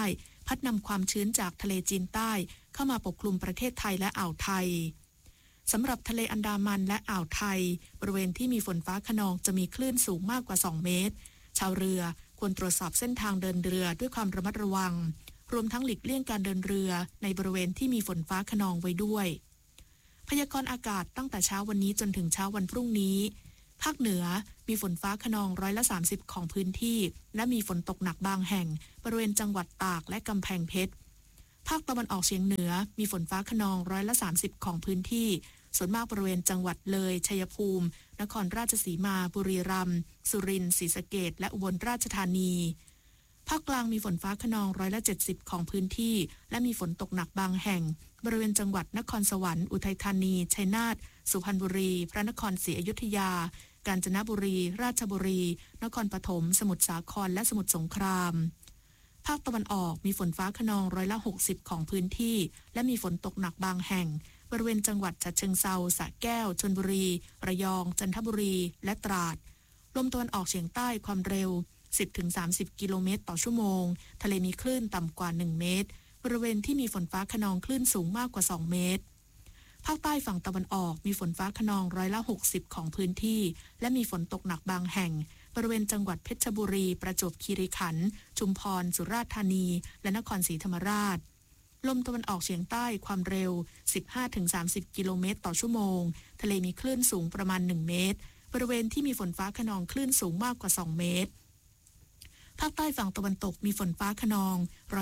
พัดนำความชื้นจากทะเลจีนใต้เข้ามาปกคลุมประเทศไทยและอ่าวไทยสำหรับทะเลอันดามันและอ่าวไทยบริเวณที่มีฝนฟ้าคะนองจะมีคลื่นสูงมากกว่า2เมตรชาวเรือควรตรวจสอบเส้นทางเดินเรือด้วยความระมัดระวังรวมทั้งหลีกเลี่ยงการเดินเรือในบริเวณที่มีฝนฟ้าคะนองไว้ด้วยพยากรณ์อากาศตั้งแต่เช้าวันนี้จนถึงเช้าวันพรุ่งนี้ภาคเหนือมีฝนฟ้าคะนอง30%ของพื้นที่และมีฝนตกหนักบางแห่งบริเวณจังหวัดตากและกำแพงเพชรภาคตะวันออกเฉียงเหนือมีฝนฟ้าคะนอง30%ของพื้นที่ส่วนมากบริเวณจังหวัดเลยชัยภูมินครราชสีมาบุรีรัมย์สุรินทร์ศรีสะเกษและอุบลราชธานีภาคกลางมีฝนฟ้าคะนอง70%ของพื้นที่และมีฝนตกหนักบางแห่งบริเวณจังหวัดนครสวรรค์อุทัยธานีชัยนาทสุพรรณบุรีพระนครศรีอยุธยากาญจนบุรีราชบุรีนครปฐมสมุทรสาครและสมุทรสงครามภาคตะวันออกมีฝนฟ้าคะนอง60%ของพื้นที่และมีฝนตกหนักบางแห่งบริเวณจังหวัดฉะเชิงเทราสระแก้วชลบุรีระยองจันทบุรีและตราดลมตะวันออกเฉียงใต้ความเร็ว 10-30 กิโลเมตรต่อชั่วโมงทะเลมีคลื่นต่ำกว่า1เมตรบริเวณที่มีฝนฟ้าคะนองคลื่นสูงมากกว่า2เมตรภาคใต้ฝั่งตะวันออกมีฝนฟ้าคะนอง60%ของพื้นที่และมีฝนตกหนักบางแห่งบริเวณจังหวัดเพชรบุรีประจวบคีรีขันธ์ชุมพรสุราษฎร์ธานีและนครศรีธรรมราชลมตะวันออกเฉียงใต้ความเร็ว 15-30 กิโลเมตรต่อชั่วโมงทะเลมีคลื่นสูงประมาณ1เมตรบริเวณที่มีฝนฟ้าคะนองคลื่นสูงมากกว่า2เมตรภาคใต้ฝั่งตะวันตกมีฝนฟ้าคะนอง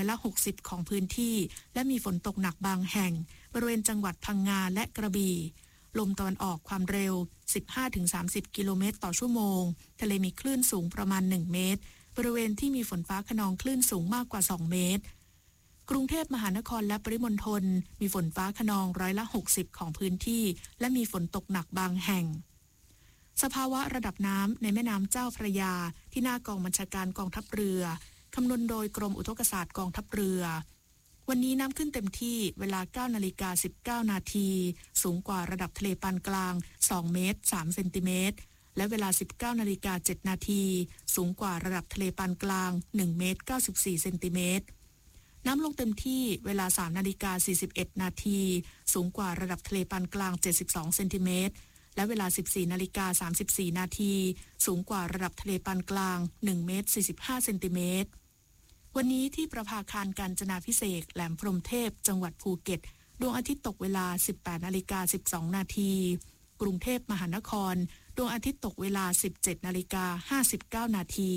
60%ของพื้นที่และมีฝนตกหนักบางแห่งบริเวณจังหวัดพังงาและกระบี่ลมตะวันออกความเร็ว 15-30 กิโลเมตรต่อชั่วโมงทะเลมีคลื่นสูงประมาณ1เมตรบริเวณที่มีฝนฟ้าคะนองคลื่นสูงมากกว่า2เมตรกรุงเทพมหานครและปริมณฑลมีฝนฟ้าคะนอง60%ของพื้นที่และมีฝนตกหนักบางแห่งสภาวะระดับน้ำในแม่น้ำเจ้าพระยาที่หน้ากองบัญชาการกองทัพเรือคำนวณโดยกรมอุทกศาสตร์กองทัพเรือวันนี้น้ำขึ้นเต็มที่เวลา 9:19 นาทีสูงกว่าระดับทะเลปานกลาง2เมตร3เซนติเมตรและเวลา 19:07 นาทีสูงกว่าระดับทะเลปานกลาง1เมตร94เซนติเมตรน้ำลงเต็มที่เวลา 3:41 นาทีสูงกว่าระดับทะเลปานกลาง72เซนติเมตรและเวลา 14:34 นาทีสูงกว่าระดับทะเลปานกลาง1เมตร45เซนติเมตรวันนี้ที่ประภาคารกาญจนาภิเษกแหลมพรหมเทพจังหวัดภูเก็ตดวงอาทิตย์ตกเวลา 18:12 นาทีกรุงเทพมหานครดวงอาทิตย์ตกเวลา 17:59 นาที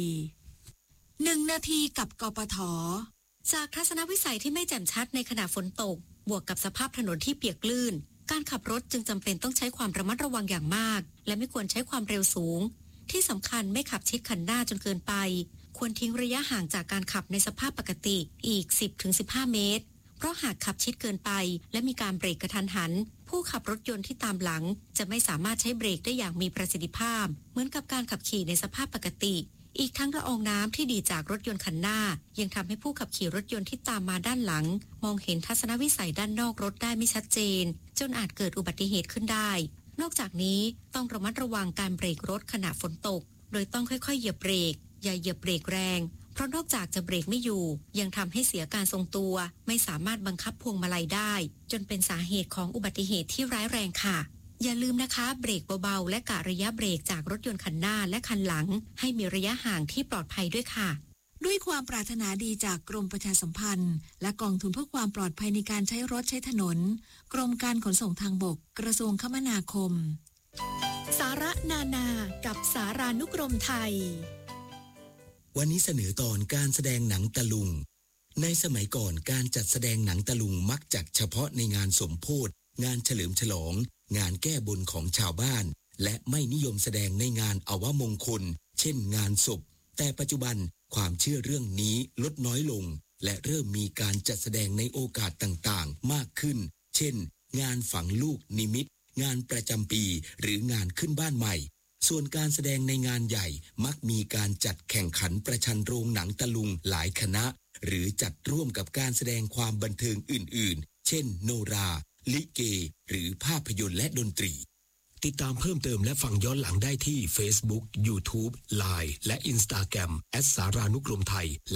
1 นาทีกับกปท.จากทัศนวิสัยที่ไม่แจ่มชัดในขณะฝนตกบวกกับสภาพถนนที่เปียกลื่นการขับรถจึงจำเป็นต้องใช้ความระมัดระวังอย่างมากและไม่ควรใช้ความเร็วสูงที่สำคัญไม่ขับชิดคันหน้าจนเกินไปควรทิ้งระยะห่างจากการขับในสภาพปกติอีก 10-15 เมตรเพราะหากขับชิดเกินไปและมีการเบรกกระทันหันผู้ขับรถยนต์ที่ตามหลังจะไม่สามารถใช้เบรกได้อย่างมีประสิทธิภาพเหมือนกับการขับขี่ในสภาพปกติอีกทั้งละอองน้ำที่ดีจากรถยนต์คันหน้ายังทำให้ผู้ขับขี่รถยนต์ที่ตามมาด้านหลังมองเห็นทัศนวิสัยด้านนอกรถได้ไม่ชัดเจนจนอาจเกิดอุบัติเหตุขึ้นได้นอกจากนี้ต้องระมัดระวังการเบรกรถขณะฝนตกโดยต้องค่อยๆเหยียบเบรกอย่าเหยียบเบรกแรงเพราะนอกจากจะเบรกไม่อยู่ยังทำให้เสียการทรงตัวไม่สามารถบังคับพวงมาลัยได้จนเป็นสาเหตุของอุบัติเหตุที่ร้ายแรงค่ะอย่าลืมนะคะเบรกเบาๆและกะระยะเบรกจากรถยนต์คันหน้าและคันหลังให้มีระยะห่างที่ปลอดภัยด้วยค่ะด้วยความปรารถนาดีจากกรมประชาสัมพันธ์และกองทุนเพื่อความปลอดภัยในการใช้รถใช้ถนนกรมการขนส่งทางบกกระทรวงคมนาคมสาระนานากับสารานุกรมไทยวันนี้เสนอตอนการแสดงหนังตะลุงในสมัยก่อนการจัดแสดงหนังตะลุงมักจัดเฉพาะในงานสมโภชงานเฉลิมฉลองงานแก้บนของชาวบ้านและไม่นิยมแสดงในงานอวมงคลเช่นงานศพแต่ปัจจุบันความเชื่อเรื่องนี้ลดน้อยลงและเริ่มมีการจัดแสดงในโอกาสต่างๆมากขึ้นเช่นงานฝังลูกนิมิตงานประจำปีหรืองานขึ้นบ้านใหม่ส่วนการแสดงในงานใหญ่มักมีการจัดแข่งขันประชันโรงหนังตะลุงหลายคณะหรือจัดร่วมกับการแสดงความบันเทิงอื่นๆเช่นโนราลิเกหรือภาพยนตร์และดนตรีติดตามเพิ่มเติมและฟังย้อนหลังได้ที่ Facebook, YouTube, Line และ Instagram @saranukromthai และ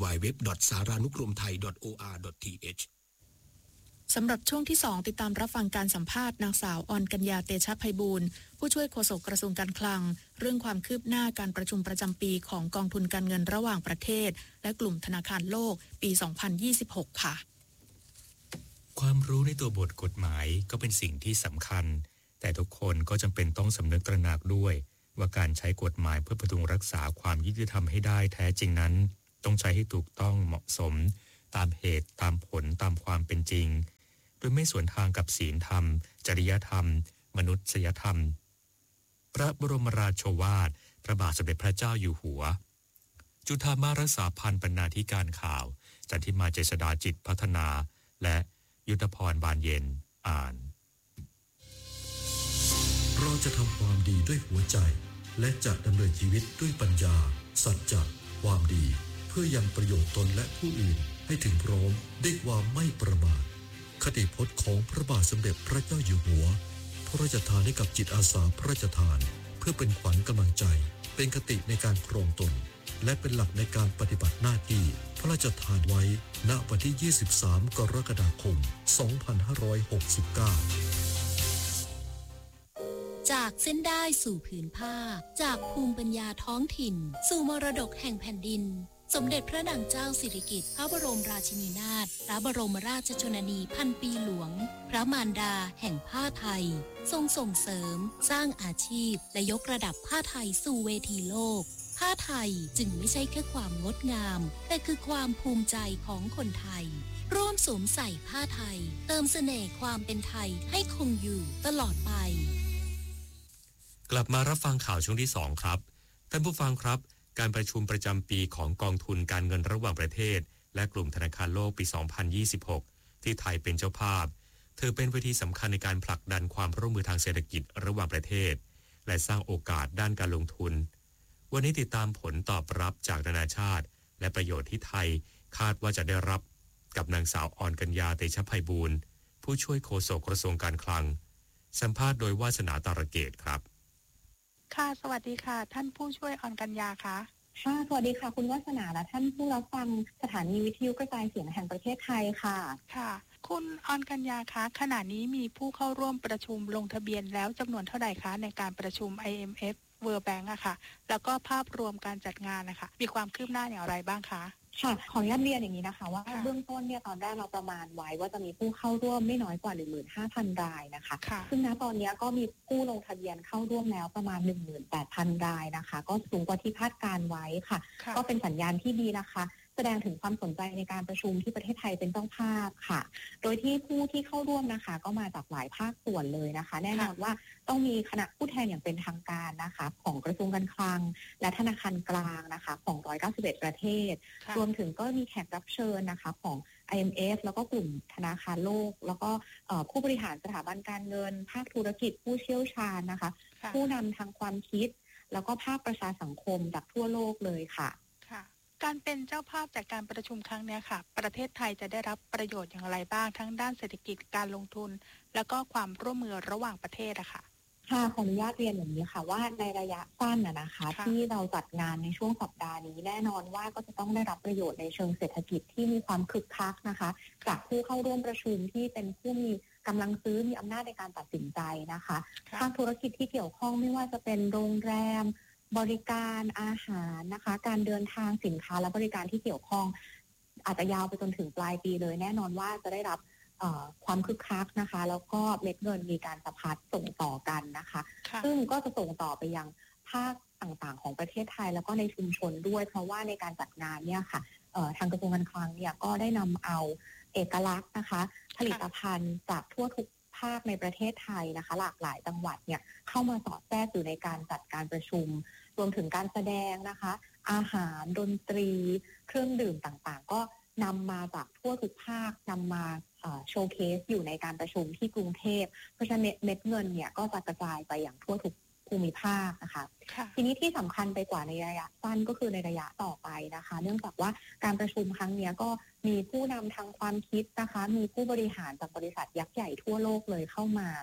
www.saranukromthai.or.th สำหรับช่วงที่ 2 ติดตามรับฟังการสัมภาษณ์นางสาวออนกัญญาเตชะไพบูลย์ผู้ช่วยโฆษกกระทรวงการคลังเรื่องความคืบหน้าการประชุมประจำปีของกองทุนการเงินระหว่างประเทศและกลุ่มธนาคารโลกปี 2026 ค่ะความรู้ในตัวบทกฎหมายก็เป็นสิ่งที่สำคัญแต่ทุกคนก็จำเป็นต้องสำนึกตระหนักด้วยว่าการใช้กฎหมายเพื่อพดุงรักษาความยุติธรรมให้ได้แท้จริงนั้นต้องใช้ให้ถูกต้องเหมาะสมตามเหตุตามผลตามความเป็นจริงโดยไม่สวนทางกับศีลธรรมจริยธรรมมนุษยธรรมพระบรมราโชวาทพระบาทสมเด็จพระเจ้าอยู่หัวจุฑามารักษาพันธ์บรรณาธิการข่าวจันทิมาเจษฎาจิตพัฒนาและยุทธพรบานเย็นอ่านเราจะทำความดีด้วยหัวใจและจะดำเนินชีวิตด้วยปัญญาสัจจะความดีเพื่อยังประโยชน์ตนและผู้อื่นให้ถึงพร้อมด้วยความไม่ประมาทคติพจน์ของพระบาทสมเด็จพระเจ้าอยู่หัวพระราชทานให้กับจิตอาสาพระราชทานเพื่อเป็นขวัญกำลังใจเป็นคติในการครองตนและเป็นหลักในการปฏิบัติหน้าที่พระราชทานไว้ณวันที่ 23 กรกฎาคม 2569 จากเส้นได้สู่ผืนผ้าจากภูมิปัญญาท้องถิ่นสู่มรดกแห่งแผ่นดินสมเด็จพระนางเจ้าสิริกิติ์พระบรมราชินีนาถพระบรมราชชนนีพันปีหลวงพระมารดาแห่งผ้าไทยทรงส่งเสริมสร้างอาชีพและยกระดับผ้าไทยสู่เวทีโลกผ้าไทยจึงไม่ใช่แค่ความงดงามแต่คือความภูมิใจของคนไทยร่วมสวมใส่ผ้าไทยเติมเสน่ห์ความเป็นไทยให้คงอยู่ตลอดไปกลับมารับฟังข่าวช่วงที่ 2 ครับท่านผู้ฟังครับการประชุมประจำปีของกองทุนการเงินระหว่างประเทศและกลุ่มธนาคารโลกปี 2026 ที่ไทยเป็นเจ้าภาพถือเป็นเวทีสำคัญในการผลักดันความร่วมมือทางเศรษฐกิจระหว่างประเทศและสร้างโอกาสด้านการลงทุนวันนี้ติดตามผลตอบรับจากนานาชาติและประโยชน์ที่ไทยคาดว่าจะได้รับกับนางสาวออนกัญญาเตชะไพบูลย์ผู้ช่วยโฆษกกระทรวงการคลังสัมภาษณ์โดยวาสนาตาระเกตครับค่ะสวัสดีค่ะท่านผู้ช่วยออนกัญญาค่ะค่ะสวัสดีค่ะคุณวาสนาและท่านผู้รับฟังสถานีวิทยุกระจายเสียงแห่งประเทศไทยค่ะค่ะคุณออนกัญญาคะขณะนี้มีผู้เข้าร่วมประชุมลงทะเบียนแล้วจำนวนเท่าไหร่คะในการประชุม IMF World Bank อะค่ะแล้วก็ภาพรวมการจัดงานนะคะมีความคืบหน้าอย่างไรบ้างคะค่ะขออนุญาตเรียนอย่างนี้นะคะว่าเบื้องต้นเนี่ยตอนแรกเราประมาณไว้ว่าจะมีผู้เข้าร่วมไม่น้อยกว่า 15,000 รายนะคะซึ่งณตอนนี้ก็มีผู้ลงทะเบียนเข้าร่วมแล้วประมาณ 18,000 รายนะคะก็สูงกว่าที่คาดการไว้ค่ะก็เป็นสัญญาณที่ดีนะคะแสดงถึงความสนใจในการประชุมที่ประเทศไทยเป็นเจ้าภาพค่ะโดยที่ผู้ที่เข้าร่วมนะคะก็มาจากหลายภาคส่วนเลยนะคะแน่นอนว่าต้องมีคณะผู้แทนอย่างเป็นทางการนะคะของกระทรวงการคลังและธนาคารกลางนะคะของ191ประเทศรวมถึงก็มีแขกรับเชิญนะคะของ IMF แล้วก็กลุ่มธนาคารโลกแล้วก็ผู้บริหารสถาบันการเงินภาคธุรกิจผู้เชี่ยวชาญนะคะผู้นำทางความคิดแล้วก็ภาคประชาสังคมจากทั่วโลกเลยค่ะการเป็นเจ้าภาพจากการประชุมครั้งนี้ค่ะประเทศไทยจะได้รับประโยชน์อย่างไรบ้างทั้งด้านเศรษฐกิจการลงทุนแล้วก็ความร่วมมือระหว่างประเทศอะค่ะค่ะขออนุญาตเรียนอย่างนี้ค่ะว่าในระยะสั้นนะคะที่เราจัดงานในช่วงสัปดาห์นี้แน่นอนว่าก็จะต้องได้รับประโยชน์ในเชิงเศรษฐกิจที่มีความคึกคักนะคะจากผู้เข้าร่วมประชุมที่เป็นผู้มีกำลังซื้อมีอำนาจในการตัดสินใจนะคะภาคธุรกิจที่เกี่ยวข้องไม่ว่าจะเป็นโรงแรมบริการอาหารนะคะการเดินทางสินค้าและบริการที่เกี่ยวข้องอาจจะยาวไปจนถึงปลายปีเลยแน่นอนว่าจะได้รับความคึกคักนะคะแล้วก็เม็ดเงินมีการสะพัดส่งต่อกันนะคะซึ่งก็จะส่งต่อไปยังภาคต่างๆของประเทศไทยแล้วก็ในชุมชนด้วยเพราะว่าในการจัดงานเนี่ยค่ะทางกระทรวงการคลังเนี่ยก็ได้นำเอาเอกลักษณ์นะคะผลิตภัณฑ์จากทั่วทุกภาคในประเทศไทยนะคะหลากหลายจังหวัดเนี่ยเข้ามาสอดแทรกอยู่ในการจัดการประชุมรวมถึงการแสดงนะคะอาหารดนตรีเครื่องดื่มต่างๆก็นำมาจากทั่วทุกภาคนำมาโชว์เคสอยู่ในการประชุมที่กรุงเทพเพราะฉะนั้นเม็ดเงินเนี่ยก็จะกระจายไปอย่างทั่วทุกภูมิภาคนะคะทีนี้ที่สำคัญไปกว่าในระยะสั้นก็คือในระยะต่อไปนะคะเนื่องจากว่าการประชุมครั้งนี้ก็มีผู้นำทางความคิดนะคะมีผู้บริหารจากบริษัทยักษ์ใหญ่ทั่วโลกเลยเข้ามา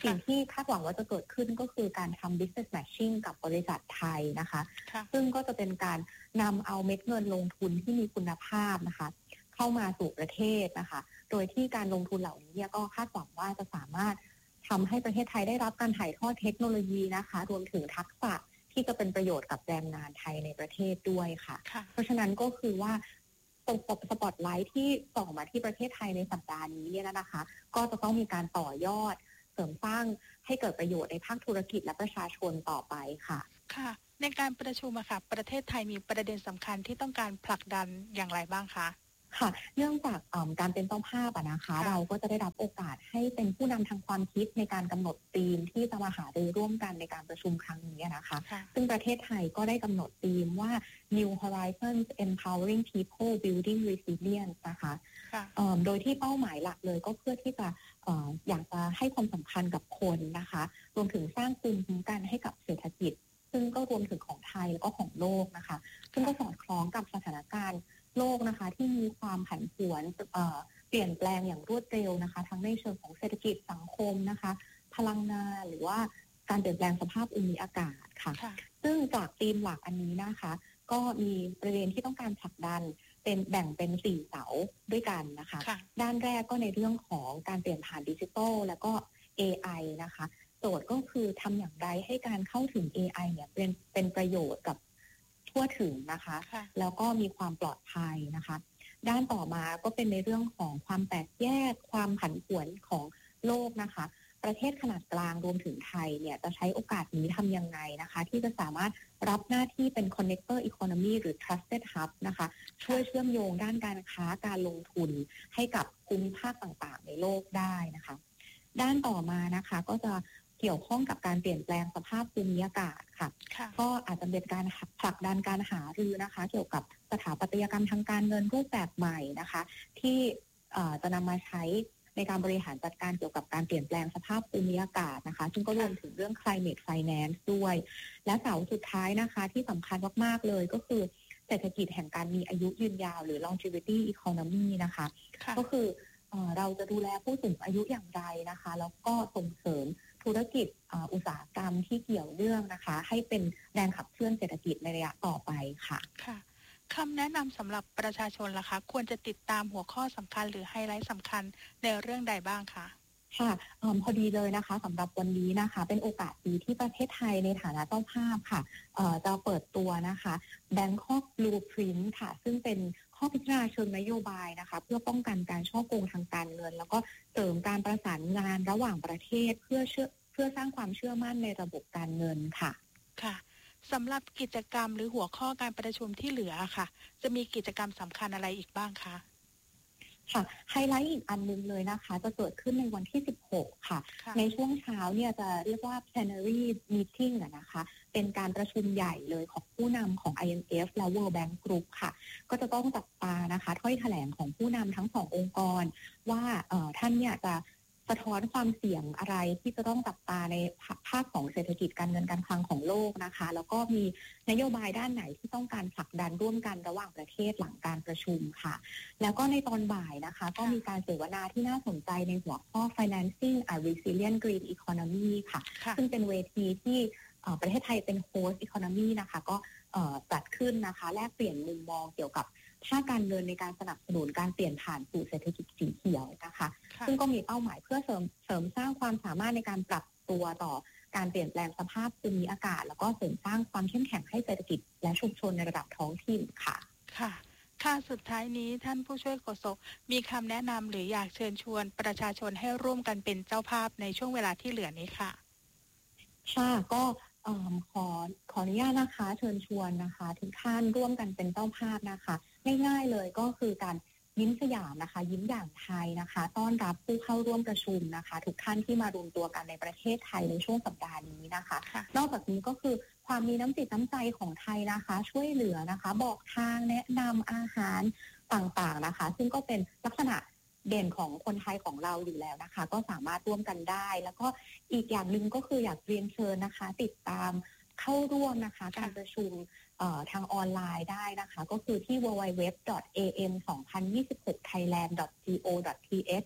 สิ่งที่คาดหวังว่าจะเกิดขึ้นก็คือการทำ business matching กับบริษัทไทยนะคะซึ่งก็จะเป็นการนำเอาเม็ดเงินลงทุนที่มีคุณภาพนะคะเข้ามาสู่ประเทศนะคะโดยที่การลงทุนเหล่านี้ก็คาดหวังว่าจะสามารถทำให้ประเทศไทยได้รับการถ่ายทอดเทคโนโลยีนะคะรวมถึงทักษะที่จะเป็นประโยชน์กับแรงงานไทยในประเทศด้วยค่ะเพราะฉะนั้นก็คือว่าสปอตไลท์ที่ส่องมาที่ประเทศไทยในสัปดาห์นี้เนี่ยนะคะก็จะต้องมีการต่อยอดเสริมสร้างให้เกิดประโยชน์ในภาคธุรกิจและประชาชนต่อไปค่ะค่ะในการประชุมค่ะประเทศไทยมีประเด็นสำคัญที่ต้องการผลักดันอย่างไรบ้างคะค่ะเนื่องจากการเป็นเจ้าภาพนะคะเราก็จะได้รับโอกาสให้เป็นผู้นำทางความคิดในการกำหนดธีมที่จะมาหารือร่วมกันในการประชุมครั้งนี้นะคะซึ่งประเทศไทยก็ได้กำหนดธีมว่า New Horizons Empowering People Building Resilience นะคะโดยที่เป้าหมายหลักเลยก็เพื่อที่จะอยากจะให้ความสำคัญกับคนนะคะรวมถึงสร้างภูมิคุ้มกันให้กับเศรษฐกิจซึ่งก็รวมถึงของไทยแล้วก็ของโลกนะคะซึ่งก็สอดคล้องกับสถานการณ์โลกนะคะที่มีความผันผวนเปลี่ยนแปลงอย่างรวดเร็วนะคะทั้งในเชิงของเศรษฐกิจสังคมนะคะพลังงานหรือว่าการเปลี่ยนแปลงสภาพภูมิอากาศค่ะซึ่งจากธีมหลักอันนี้นะคะก็มีประเด็นที่ต้องการผลักดันแบ่งเป็น4เสาด้วยกันนะคะด้านแรกก็ในเรื่องของการเปลี่ยนผ่านดิจิทัลแล้วก็ AI นะคะโจทย์ก็คือทำอย่างไรให้การเข้าถึง AI เนี่ยเป็นประโยชน์กับทั่วถึงนะคะแล้วก็มีความปลอดภัยนะคะด้านต่อมาก็เป็นในเรื่องของความแตกแยกความผันผวนของโลกนะคะประเทศขนาดกลางรวมถึงไทยเนี่ยจะใช้โอกาสนี้ทำยังไงนะคะที่จะสามารถรับหน้าที่เป็น connector economy หรือ trusted hub นะคะช่วยเชื่อมโยงด้านการค้าการลงทุนให้กับภูมิภาคต่างๆในโลกได้นะคะด้านต่อมานะคะก็จะเกี่ยวข้องกับการเปลี่ยนแปลงสภาพภูมิอากาศค่ะก็อาจจะเป็นการผลักดันการหารือนะคะเกี่ยวกับสถาปัตยกรรมทางการเงินรูปแบบใหม่นะคะที่จะนำมาใช้ในการบริหารจัดการเกี่ยวกับการเปลี่ยนแปลงสภาพภูมิอากาศนะคะซึ่งก็รวมถึงเรื่อง climate finance ด้วยและเสาสุดท้ายนะคะที่สำคัญมากๆเลยก็คือเศรษฐกิจแห่งการมีอายุยืนยาวหรือ longevity economy นะคะก็คือเราจะดูแลผู้สูงอายุอย่างไรนะคะแล้วก็ส่งเสริมธุรกิจอุตสาหกรรมที่เกี่ยวเนื่องนะคะให้เป็นแรงขับเคลื่อนเศรษฐกิจในระยะต่อไปค่ะค่ะคำแนะนำสำหรับประชาชนล่ะคะควรจะติดตามหัวข้อสำคัญหรือไฮไลท์สำคัญในเรื่องใดบ้างคะค่ะพอดีเลยนะคะสำหรับวันนี้นะคะเป็นโอกาสดีที่ประเทศไทยในฐานะเจ้าภาพค่ะจะเปิดตัวนะคะ Bangkok Blueprint ค่ะซึ่งเป็นข้อพิจารณาเชิงนโยบายนะคะเพื่อป้องกันการฉ้อโกงทางการเงินแล้วก็เสริมการประสานงานระหว่างประเทศเพื่อสร้างความเชื่อมั่นในระบบการเงินค่ะค่ะสำหรับกิจกรรมหรือหัวข้อการประชุมที่เหลือค่ะจะมีกิจกรรมสำคัญอะไรอีกบ้างคะค่ะไฮไลท์อีกอันนึงเลยนะคะจะเกิดขึ้นในวันที่16ค่ะในช่วงเช้าเนี่ยจะเรียกว่า plenary meeting นะคะเป็นการประชุมใหญ่เลยของผู้นำของ IMF และ World Bank Group ค่ะก็จะต้องจับตานะคะถ้อยแถลงของผู้นำทั้งสององค์กรว่าท่านเนี่ยจะสะท้อนความเสี่ยงอะไรที่จะต้องจับตาในภาคของเศรษฐกิจการเงินการคลังของโลกนะคะแล้วก็มีนโยบายด้านไหนที่ต้องการผลักดันร่วมกันระหว่างประเทศหลังการประชุมค่ะแล้วก็ในตอนบ่ายนะคะก็มีการเสวนาที่น่าสนใจในหัวข้อ Financing a Resilient Green Economy ค่ะซึ่งเป็นเวทีที่ประเทศไทยเป็น Host Economy นะคะก็จัดขึ้นนะคะแลกเปลี่ยนมุมมองเกี่ยวกับภาคการเงินในการสนับสนุนการเปลี่ยนผ่านสู่เศรษฐกิจสีเขียวนะคะซึ่งก็มีเป้าหมายเพื่อเสริมสร้างความสามารถในการปรับตัวต่อการเปลี่ยนแปลงสภาพภูมิอากาศแล้วก็เสริมสร้างความเข้มแข็งให้เศรษฐกิจและชุมชนในระดับท้องถิ่นค่ะค่ะสุดท้ายนี้ท่านผู้ช่วยโฆษกมีคำแนะนำหรืออยากเชิญชวนประชาชนให้ร่วมกันเป็นเจ้าภาพในช่วงเวลาที่เหลือนี้ค่ะก็ขออนุญาตนะคะเชิญชวนนะคะทุกท่านร่วมกันเป็นเจ้าภาพนะคะง่ายๆเลยก็คือการยิ้มสยามนะคะยิ้มอย่างไทยนะคะต้อนรับผู้เข้าร่วมประชุมนะคะทุกท่านที่มารวมตัวกันในประเทศไทยในช่วงสัปดาห์นี้นะคะนอกจากนี้ก็คือความมีน้ำจิตน้ำใจของไทยนะคะช่วยเหลือนะคะบอกทางแนะนำอาหารต่างๆนะคะซึ่งก็เป็นลักษณะเด่นของคนไทยของเราอยู่แล้วนะคะก็สามารถร่วมกันได้แล้วก็อีกอย่างหนึ่งก็คืออยากเรียนเชิญนะคะติดตามเข้าร่วมนะคะการประชุมทางออนไลน์ได้นะคะก็คือที่ www.am2026thailand.go.th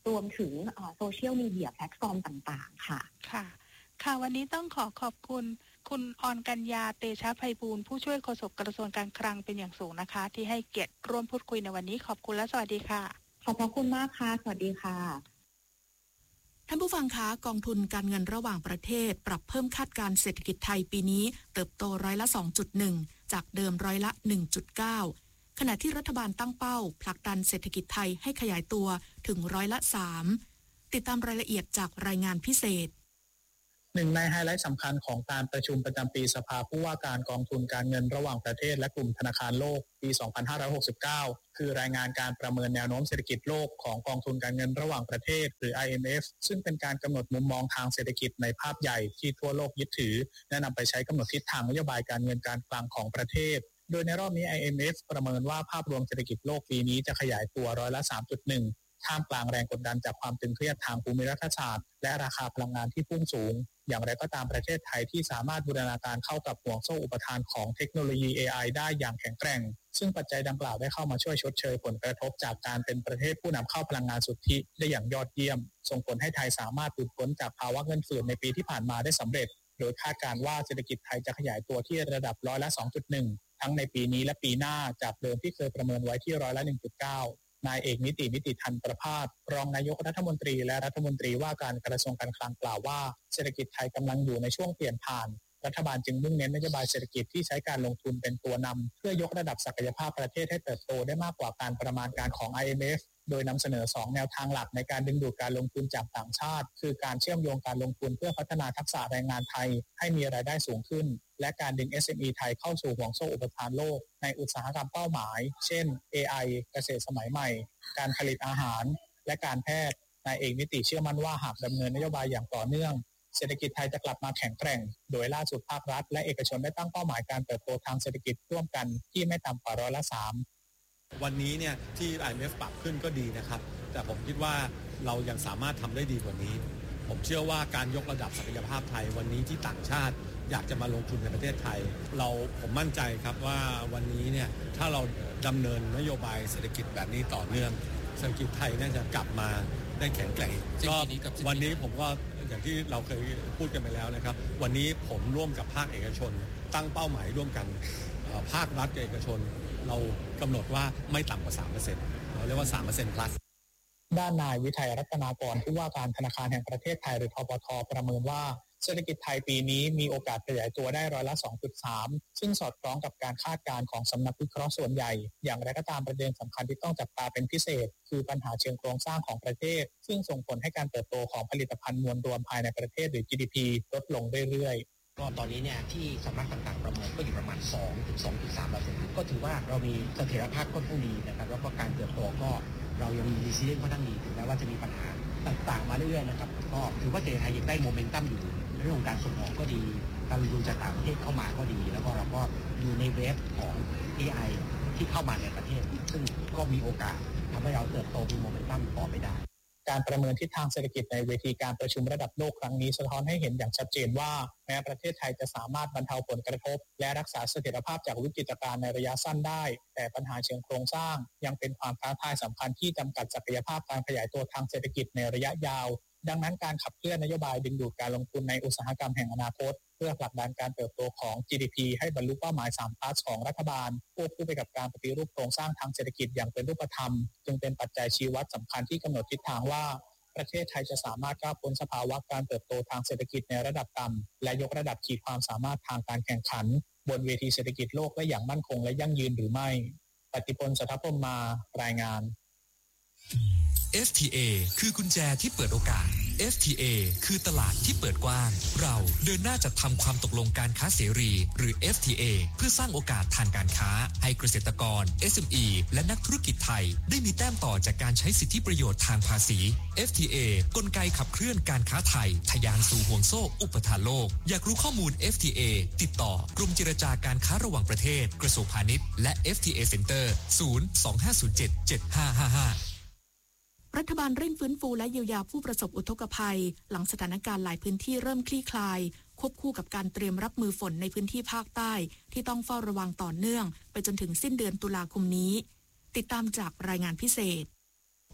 รวมถึงโซเชียลมีเดียแพลตฟอร์มต่างๆค่ะค่ะวันนี้ต้องขอบคุณคุณออนกัญญาเตชะไพบูลย์ผู้ช่วยโฆษกกระทรวงการคลังเป็นอย่างสูงนะคะที่ให้เกียรติร่วมพูดคุยในวันนี้ขอบคุณและสวัสดีค่ะขอบพระคุณมากค่ะสวัสดีค่ะท่านผู้ฟังคะกองทุนการเงินระหว่างประเทศปรับเพิ่มคาดการณ์เศรษฐกิจไทยปีนี้เติบโตร้อยละ 2.1 จากเดิมร้อยละ 1.9 ขณะที่รัฐบาลตั้งเป้าผลักดันเศรษฐกิจไทยให้ขยายตัวถึงร้อยละ 3 ติดตามรายละเอียดจากรายงานพิเศษหนึ่งในไฮไลท์สำคัญของการประชุมประจำปีสภาผู้ว่าการกองทุนการเงินระหว่างประเทศและกลุ่มธนาคารโลกปี 2569 คือรายงานการประเมินแนวโน้มเศรษฐกิจโลกของกองทุนการเงินระหว่างประเทศหรือ IMF ซึ่งเป็นการกำหนดมุมมองทางเศรษฐกิจในภาพใหญ่ที่ทั่วโลกยึดถือและนำไปใช้กำหนดทิศทางนโยบายการเงินการคลังของประเทศโดยในรอบนี้ IMF ประเมินว่าภาพรวมเศรษฐกิจโลกปีนี้จะขยายตัวร้อยละ 3.1 ท่ามกลางแรงกดดันจากความตึงเครียดทางภูมิรัฐศาสตร์และราคาพลังงานที่พุ่งสูงอย่างไรก็ตามประเทศไทยที่สามารถบูรณาการเข้ากับห่วงโซ่อุปทานของเทคโนโลยี AI ได้อย่างแข็งแกร่งซึ่งปัจจัยดังกล่าวได้เข้ามาช่วยชดเชยผลกระทบจากการเป็นประเทศผู้นำเข้าพลังงานสุทธิได้อย่างยอดเยี่ยมส่งผลให้ไทยสามารถหลุดพ้นจากภาวะเงินเฟ้อในปีที่ผ่านมาได้สำเร็จโดยคาดการณ์ว่าเศรษฐกิจไทยจะขยายตัวที่ระดับร้อยละ 2.1 ทั้งในปีนี้และปีหน้าจากเดิมที่เคยประเมินไว้ที่ร้อยละ 1.9 นายเอกนิติธันประภาสรองนายกรัฐมนตรีและรัฐมนตรีว่าการกระทรวงการคลังกล่าวว่าเศรษฐกิจไทยกำลังอยู่ในช่วงเปลี่ยนผ่านรัฐบาลจึงมุ่งเน้นนโยบายเศรษฐกิจที่ใช้การลงทุนเป็นตัวนำเพื่อยกระดับศักยภาพประเทศให้เติบโตได้มากกว่าการประมาณการของ IMF โดยนำเสนอ2แนวทางหลักในการดึงดูดการลงทุนจากต่างชาติคือการเชื่อมโยงการลงทุนเพื่อพัฒนาทักษะแรงงานไทยให้มีรายได้สูงขึ้นและการดึง SME ไทยเข้าสู่ห่วงโซ่อุปทานโลกในอุตสาหกรรมเป้าหมายเช่น AI เกษตรสมัยใหม่การผลิตอาหารและการแพทย์นายเอกนิติเชื่อมั่นว่าหากดำเนินนโยบายอย่างต่อเนื่องเศรษฐกิจไทยจะกลับมาแข็งแกร่งโดยล่าสุดภาครัฐและเอกชนได้ตั้งเป้าหมายการเติบโตทางเศรษฐกิจร่วมกันที่ไม่ต่ำกว่าร้อยละ 3 วันนี้เนี่ยที่ IMF ปรับขึ้นก็ดีนะครับแต่ผมคิดว่าเรายังสามารถทำได้ดีกว่านี้ผมเชื่อว่าการยกระดับศักยภาพไทยวันนี้ที่ต่างชาติอยากจะมาลงทุนในประเทศไทยผมมั่นใจครับว่าวันนี้เนี่ยถ้าเราดำเนินนโยบายเศรษฐกิจแบบนี้ต่อเนื่องเศรษฐกิจไทยน่าจะกลับมาได้แข็งแกร่งก็วันนี้ผมก็อย่างที่เราเคยพูดกันไปแล้วนะครับวันนี้ผมร่วมกับภาคเอกชนตั้งเป้าหมายร่วมกันภาครัฐกับเอกชนเรากำหนดว่าไม่ต่ำกว่า 3% เราเรียกว่า 3% plus ด้านนายวิทัยรัตนากรผู้ว่าการธนาคารแห่งประเทศไทยหรือธปท.ประเมินว่าเศรษฐกิจไทยปีนี้มีโอกาสขยายตัวได้ร้อยละ 2.3 ซึ่งสอดคล้องกับการคาดการณ์ของสำนักวิเคราะห์ส่วนใหญ่อย่างไรก็ตามประเด็นสำคัญที่ต้องจับตาเป็นพิเศษคือปัญหาเชิงโครงสร้างของประเทศซึ่งส่งผลให้การเติบโตของผลิตภัณฑ์มวลรวมภายในประเทศหรือ GDP ลดลงเรื่อยๆก็ตอนนี้เนี่ยที่สำนักต่างๆประเมินก็อยู่ประมาณ 2-2.3% ก็ถือว่าเรามีเสถียรภาพค่อนข้างดีนะครับแล้วก็การเติบโตก็เรายังมีรีซิเลียนค่อนข้างดีถึงแม้ว่าจะมีปัญหาต่างๆมาเรื่อยๆนะครับก็ถือว่าเศรษฐกิจไทยยังได้โมเมนตัมอยู่เรื่องของการส่งออกก็ดีการลงทุนจากต่างประเทศเข้ามาก็ดีแล้วก็เราก็อยู่ในเวฟของ AI ที่เข้ามาในประเทศซึ่งก็มีโอกาสทำให้เราเติบโตมีโมเมนตัมต่อไปได้การประเมินทิศทางเศรษฐกิจในเวทีการประชุมระดับโลกครั้งนี้สะท้อนให้เห็นอย่างชัดเจนว่าแม้ประเทศไทยจะสามารถบรรเทาผลกระทบและรักษาเสถียรภาพจากวิกฤตการณ์ในระยะสั้นได้แต่ปัญหาเชิงโครงสร้างยังเป็นความท้าทายสำคัญที่จำกัดศักยภาพการขยายตัวทางเศรษฐกิจในระยะยาวดังนั้นการขับเคลื่อนนโยบายดึงดูดการลงทุนในอุตสาหกรรมแห่งอนาคตเพื่อผลักดันการเติบโตของ GDP ให้บรรลุเป้าหมาย3 plus ของรัฐบาลควบคู่ไปกับการปฏิรูปโครงสร้างทางเศรษฐกิจอย่างเป็นรูปธรรมจึงเป็นปัจจัยชี้วัดสำคัญที่กำหนดทิศทางว่าประเทศไทยจะสามารถก้าวพ้นสภาวะการเติบโตทางเศรษฐกิจในระดับต่ำและยกระดับขีดความสามารถทางการแข่งขันบนเวทีเศรษฐกิจโลกได้อย่างมั่นคงและยั่งยืนหรือไม่ปฏิพล สัทธพรหมมารายงาน FTA คือกุญแจที่เปิดโอกาส FTA คือตลาดที่เปิดกว้างเราเดินหน้าจัดทำความตกลงการค้าเสรีหรือ FTA เพื่อสร้างโอกาสทางการค้าให้เกษตรกร SME และนักธุรกิจไทยได้มีแต้มต่อจากการใช้สิทธิประโยชน์ทางภาษี FTA กลไกขับเคลื่อนการค้าไทยทะยานสู่ห่วงโซ่อุปทานโลกอยากรู้ข้อมูล FTA ติดต่อกรมเจรจาการค้าระหว่างประเทศกระทรวงพาณิชย์และ FTA Center 025077555 รัฐบาลเร่งฟื้นฟูและเยียวยาผู้ประสบอุทกภัยหลังสถานการณ์หลายพื้นที่เริ่มคลี่คลายควบคู่กับการเตรียมรับมือฝนในพื้นที่ภาคใต้ที่ต้องเฝ้าระวังต่อเนื่องไปจนถึงสิ้นเดือนตุลาคมนี้ติดตามจากรายงานพิเศษ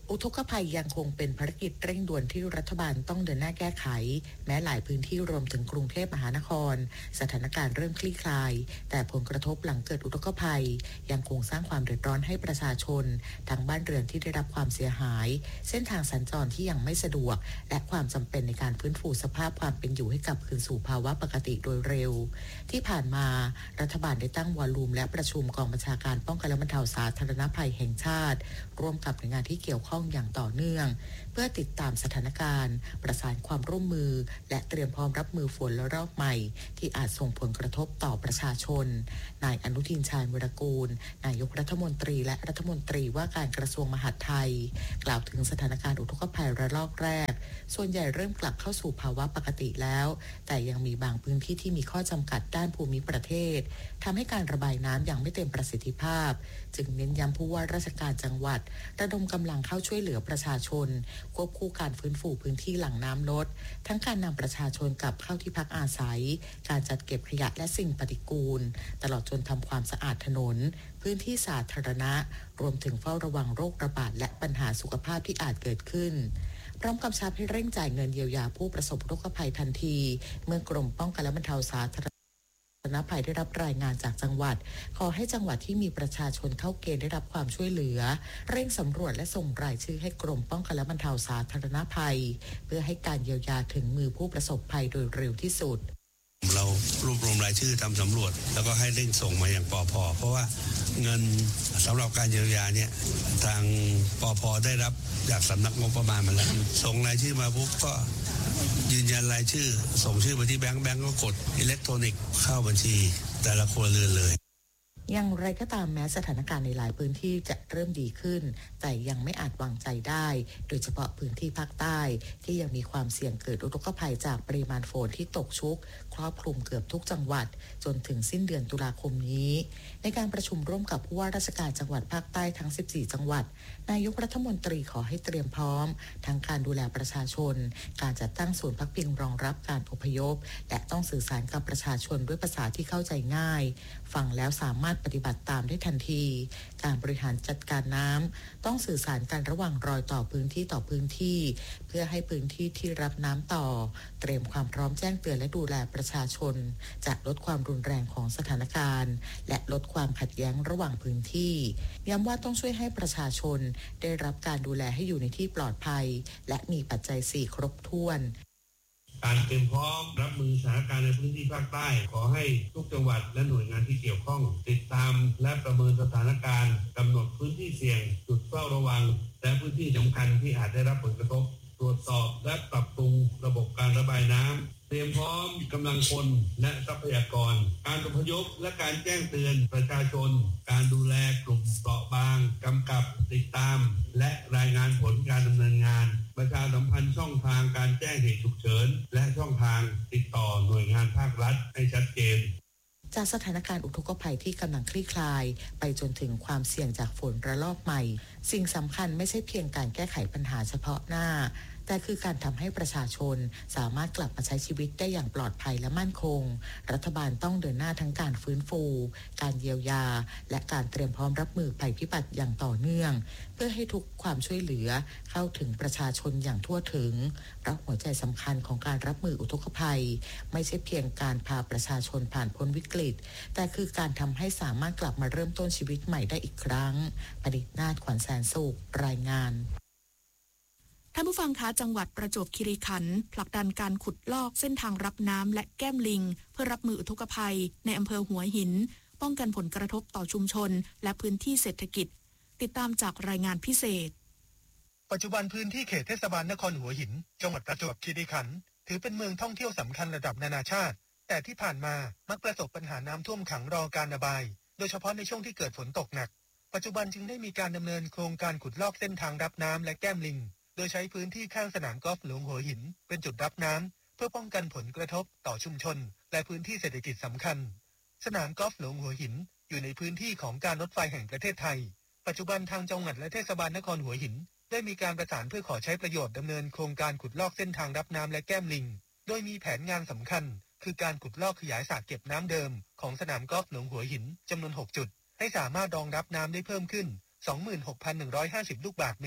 อุทกภัยยังคงเป็นภารกิจเร่งด่วนที่รัฐบาลต้องเดินหน้าแก้ไขแม้หลายพื้นที่รวมถึงกรุงเทพมหานครสถานการณ์เริ่มคลี่คลายแต่ผลกระทบหลังเกิดอุทกภัยยังคงสร้างความเดือดร้อนให้ประชาชนทั้งบ้านเรือนที่ได้รับความเสียหายเส้นทางสัญจรที่ยังไม่สะดวกและความจำเป็นในการฟื้นฟูสภาพความเป็นอยู่ให้กลับคืนสู่ภาวะปกติโดยเร็วที่ผ่านมารัฐบาลได้ตั้งวอลลุ่มและประชุมกองบัญชาการป้องกันและบรรเทาสาธารณภัยแห่งชาติร่วมกับหน่วยงานที่เกี่ยวข้องอย่างต่อเนื่องเพื่อติดตามสถานการณ์ประสานความร่วมมือและเตรียมพร้อมรับมือฝนระลอกใหม่ที่อาจส่งผลกระทบต่อประชาชนนายอนุทินชาญวิรากูลนายกรัฐมนตรีและรัฐมนตรีว่าการกระทรวงมหาดไทยกล่าวถึงสถานการณ์อุทกภัยระลอกแรกส่วนใหญ่เริ่มกลับเข้าสู่ภาวะปกติแล้วแต่ยังมีบางพื้นที่ที่มีข้อจำกัดด้านภูมิประเทศทำให้การระบายน้ำยังไม่เต็มประสิทธิภาพจึงเน้นย้ำผู้ว่าราชการจังหวัดระดมกำลังเข้าช่วยเหลือประชาชนควบคู่การฟื้นฟูพื้นที่หลังน้ำลดทั้งการนำประชาชนกลับเข้าที่พักอาศัยการจัดเก็บขยะและสิ่งปฏิกูลตลอดจนทำความสะอาดถนนพื้นที่สาธารณะรวมถึงเฝ้าระวังโรคระบาดและปัญหาสุขภาพที่อาจเกิดขึ้นพร้อมกำชับให้เร่งจ่ายเงินเยียวยาผู้ประสบอุทกภัยทันทีเมื่อกรมป้องกันและบรรเทาสาธารณภัยได้รับรายงานจากจังหวัดขอให้จังหวัดที่มีประชาชนเข้าเกณฑ์ได้รับความช่วยเหลือเร่งสำรวจและส่งรายชื่อให้กรมป้องกันและบรรเทาสาธารณภัยเพื่อให้การเยียวยาถึงมือผู้ประสบภัยโดยเร็วที่สุดเรารวบรวมรายชื่อทำสำรวจแล้วก็ให้เร่งส่งมาอย่างปภ.เพราะว่าเงินสำหรับการเยียวยาเนี่ยทางปภ.ได้รับจากสำนักงบประมาณมาแล้วส่งรายชื่อมาปุ๊บก็ยืนยันรายชื่อส่งชื่อไปที่แบงก์ก็กดอิเล็กทรอนิกส์เข้าบัญชีแต่ละครัวเรือนเลยอย่างไรก็ตามแม้สถานการณ์ในหลายพื้นที่จะเริ่มดีขึ้นแต่ยังไม่อาจวางใจได้โดยเฉพาะพื้นที่ภาคใต้ที่ยังมีความเสี่ยงเกิดอุทกภัยจากปริมาณฝนที่ตกชุกครอบคลุมเกือบทุกจังหวัดจนถึงสิ้นเดือนตุลาคมนี้ในการประชุมร่วมกับผู้ว่าราชการจังหวัดภาคใต้ทั้ง14จังหวัดนายกรัฐมนตรีขอให้เตรียมพร้อมทั้งการดูแลประชาชนการจัดตั้งศูนย์พักพิงรองรับการอพยพและต้องสื่อสารกับประชาชนด้วยภาษาที่เข้าใจง่ายฟังแล้วสามารถปฏิบัติตามได้ทันทีการบริหารจัดการน้ำต้องสื่อสารกันระหว่างรอยต่อพื้นที่ต่อพื้นที่เพื่อให้พื้นที่ที่รับน้ำต่อเตรียมความพร้อมแจ้งเตือนและดูแลประชาชนจะลดความรุนแรงของสถานการณ์และลดความขัดแย้งระหว่างพื้นที่ย้ำว่าต้องช่วยให้ประชาชนได้รับการดูแลให้อยู่ในที่ปลอดภัยและมีปัจจัย4ครบถ้วนการเตรียมพร้อมรับมือสถานการณ์ในพื้นที่ภาคใต้ขอให้ทุกจังหวัดและหน่วยงานที่เกี่ยวข้องติดตามและประเมินสถานการณ์กำหนดพื้นที่เสี่ยงจุดเฝ้าระวังและพื้นที่สำคัญที่อาจได้รับผลกระทบตรวจสอบและปรับปรุงระบบการระบายน้ำเตรียมพร้อมกำลังคนและทรัพยากรการอพยพและการแจ้งเตือนประชาชนการดูแลกลุ่มเปราะบางกำกับติดตามและรายงานผลการดำเนินงานประชาสัมพันธ์ช่องทางการแจ้งเหตุฉุกเฉินและช่องทางติดต่อหน่วยงานภาครัฐให้ชัดเจนจากสถานการณ์อุทกภัยที่กำลังคลี่คลายไปจนถึงความเสี่ยงจากฝนระลอกใหม่สิ่งสำคัญไม่ใช่เพียงการแก้ไขปัญหาเฉพาะหน้าแต่คือการทำให้ประชาชนสามารถกลับมาใช้ชีวิตได้อย่างปลอดภัยและมั่นคงรัฐบาลต้องเดินหน้าทั้งการฟื้นฟูการเยียวยาและการเตรียมพร้อมรับมือภัยพิบัติอย่างต่อเนื่องเพื่อให้ทุกความช่วยเหลือเข้าถึงประชาชนอย่างทั่วถึงเพราะหัวใจสำคัญของการรับมืออุทกภัยไม่ใช่เพียงการพาประชาชนผ่านพ้นวิกฤตแต่คือการทำให้สามารถกลับมาเริ่มต้นชีวิตใหม่ได้อีกครั้งประดิษฐ์นาถขวัญแสนสุขรายงานท่านผู้ฟังคะจังหวัดประจวบคีรีขันธ์ผลักดันการขุดลอกเส้นทางรับน้ำและแก้มลิงเพื่อรับมืออุทกภัยในอำเภอหัวหินป้องกันผลกระทบต่อชุมชนและพื้นที่เศรษฐกิจติดตามจากรายงานพิเศษปัจจุบันพื้นที่เขตเทศบาลนครหัวหินจังหวัดประจวบคีรีขันธ์ถือเป็นเมืองท่องเที่ยวสำคัญระดับนานาชาติแต่ที่ผ่านมามักประสบปัญหาน้ำท่วมขังรอการระบายโดยเฉพาะในช่วงที่เกิดฝนตกหนักปัจจุบันจึงได้มีการดำเนินโครงการขุดลอกเส้นทางรับน้ำและแก้มลิงโดยใช้พื้นที่ข้างสนามกอล์ฟหลวงหัวหินเป็นจุดรับน้ำเพื่อป้องกันผลกระทบต่อชุมชนและพื้นที่เศรษฐกิจสำคัญสนามกอล์ฟหลวงหัวหินอยู่ในพื้นที่ของการรถไฟแห่งประเทศไทยปัจจุบันทางจังหวัดและเทศบาลนครหัวหินได้มีการประสานเพื่อขอใช้ประโยชน์ดำเนินโครงการขุดลอกเส้นทางรับน้ำและแก้มลิงโดยมีแผนงานสำคัญคือการขุดลอกขยายสระเก็บน้ำเดิมของสนามกอล์ฟหลวงหัวหินจำนวน6จุดให้สามารถรองรับน้ำได้เพิ่มขึ้น 26,150 ลูกบาศก์เมตร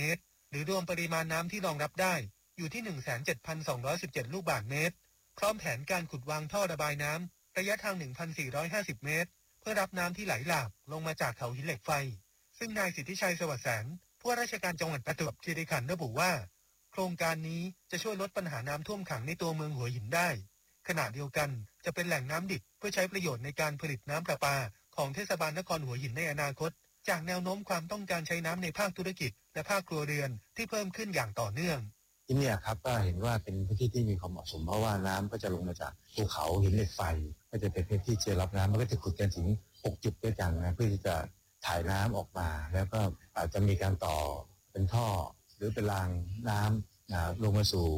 หรือรวมปริมาณน้ำที่รองรับได้อยู่ที่ 17,217 ลูกบาศก์เมตรพร้อมแผนการขุดวางท่อระบายน้ำระยะทาง 1,450 เมตรเพื่อรับน้ำที่ไหลหลากลงมาจากเขาหินเหล็กไฟซึ่งนายสิทธิชัยสวัสดิ์แสนผู้ว่าราชการจังหวัดประจวบคีรีขันธ์ระบุว่าโครงการนี้จะช่วยลดปัญหาน้ำท่วมขังในตัวเมืองหัวหินได้ขณะเดียวกันจะเป็นแหล่งน้ำดิบเพื่อใช้ประโยชน์ในการผลิตน้ำประปาของเทศบาลนครหัวหินในอนาคตจากแนวโน้มความต้องการใช้น้ำในภาคธุรกิจและภาคครัวเรือนที่เพิ่มขึ้นอย่างต่อเนื่องที่นี่ครับก็เห็นว่าเป็นพื้นที่ที่มีความเหมาะสมเพราะว่าน้ำก็จะลงมาจากภูเขาหินเหล็กไฟก็จะเป็นพื้นที่ที่รับน้ำมันก็จะขุดกันถึง6 จุดด้วยกันนะเพื่อที่จะถ่ายน้ำออกมาแล้วก็อาจจะมีการต่อเป็นท่อหรือเป็นรางน้ำลงมาสู่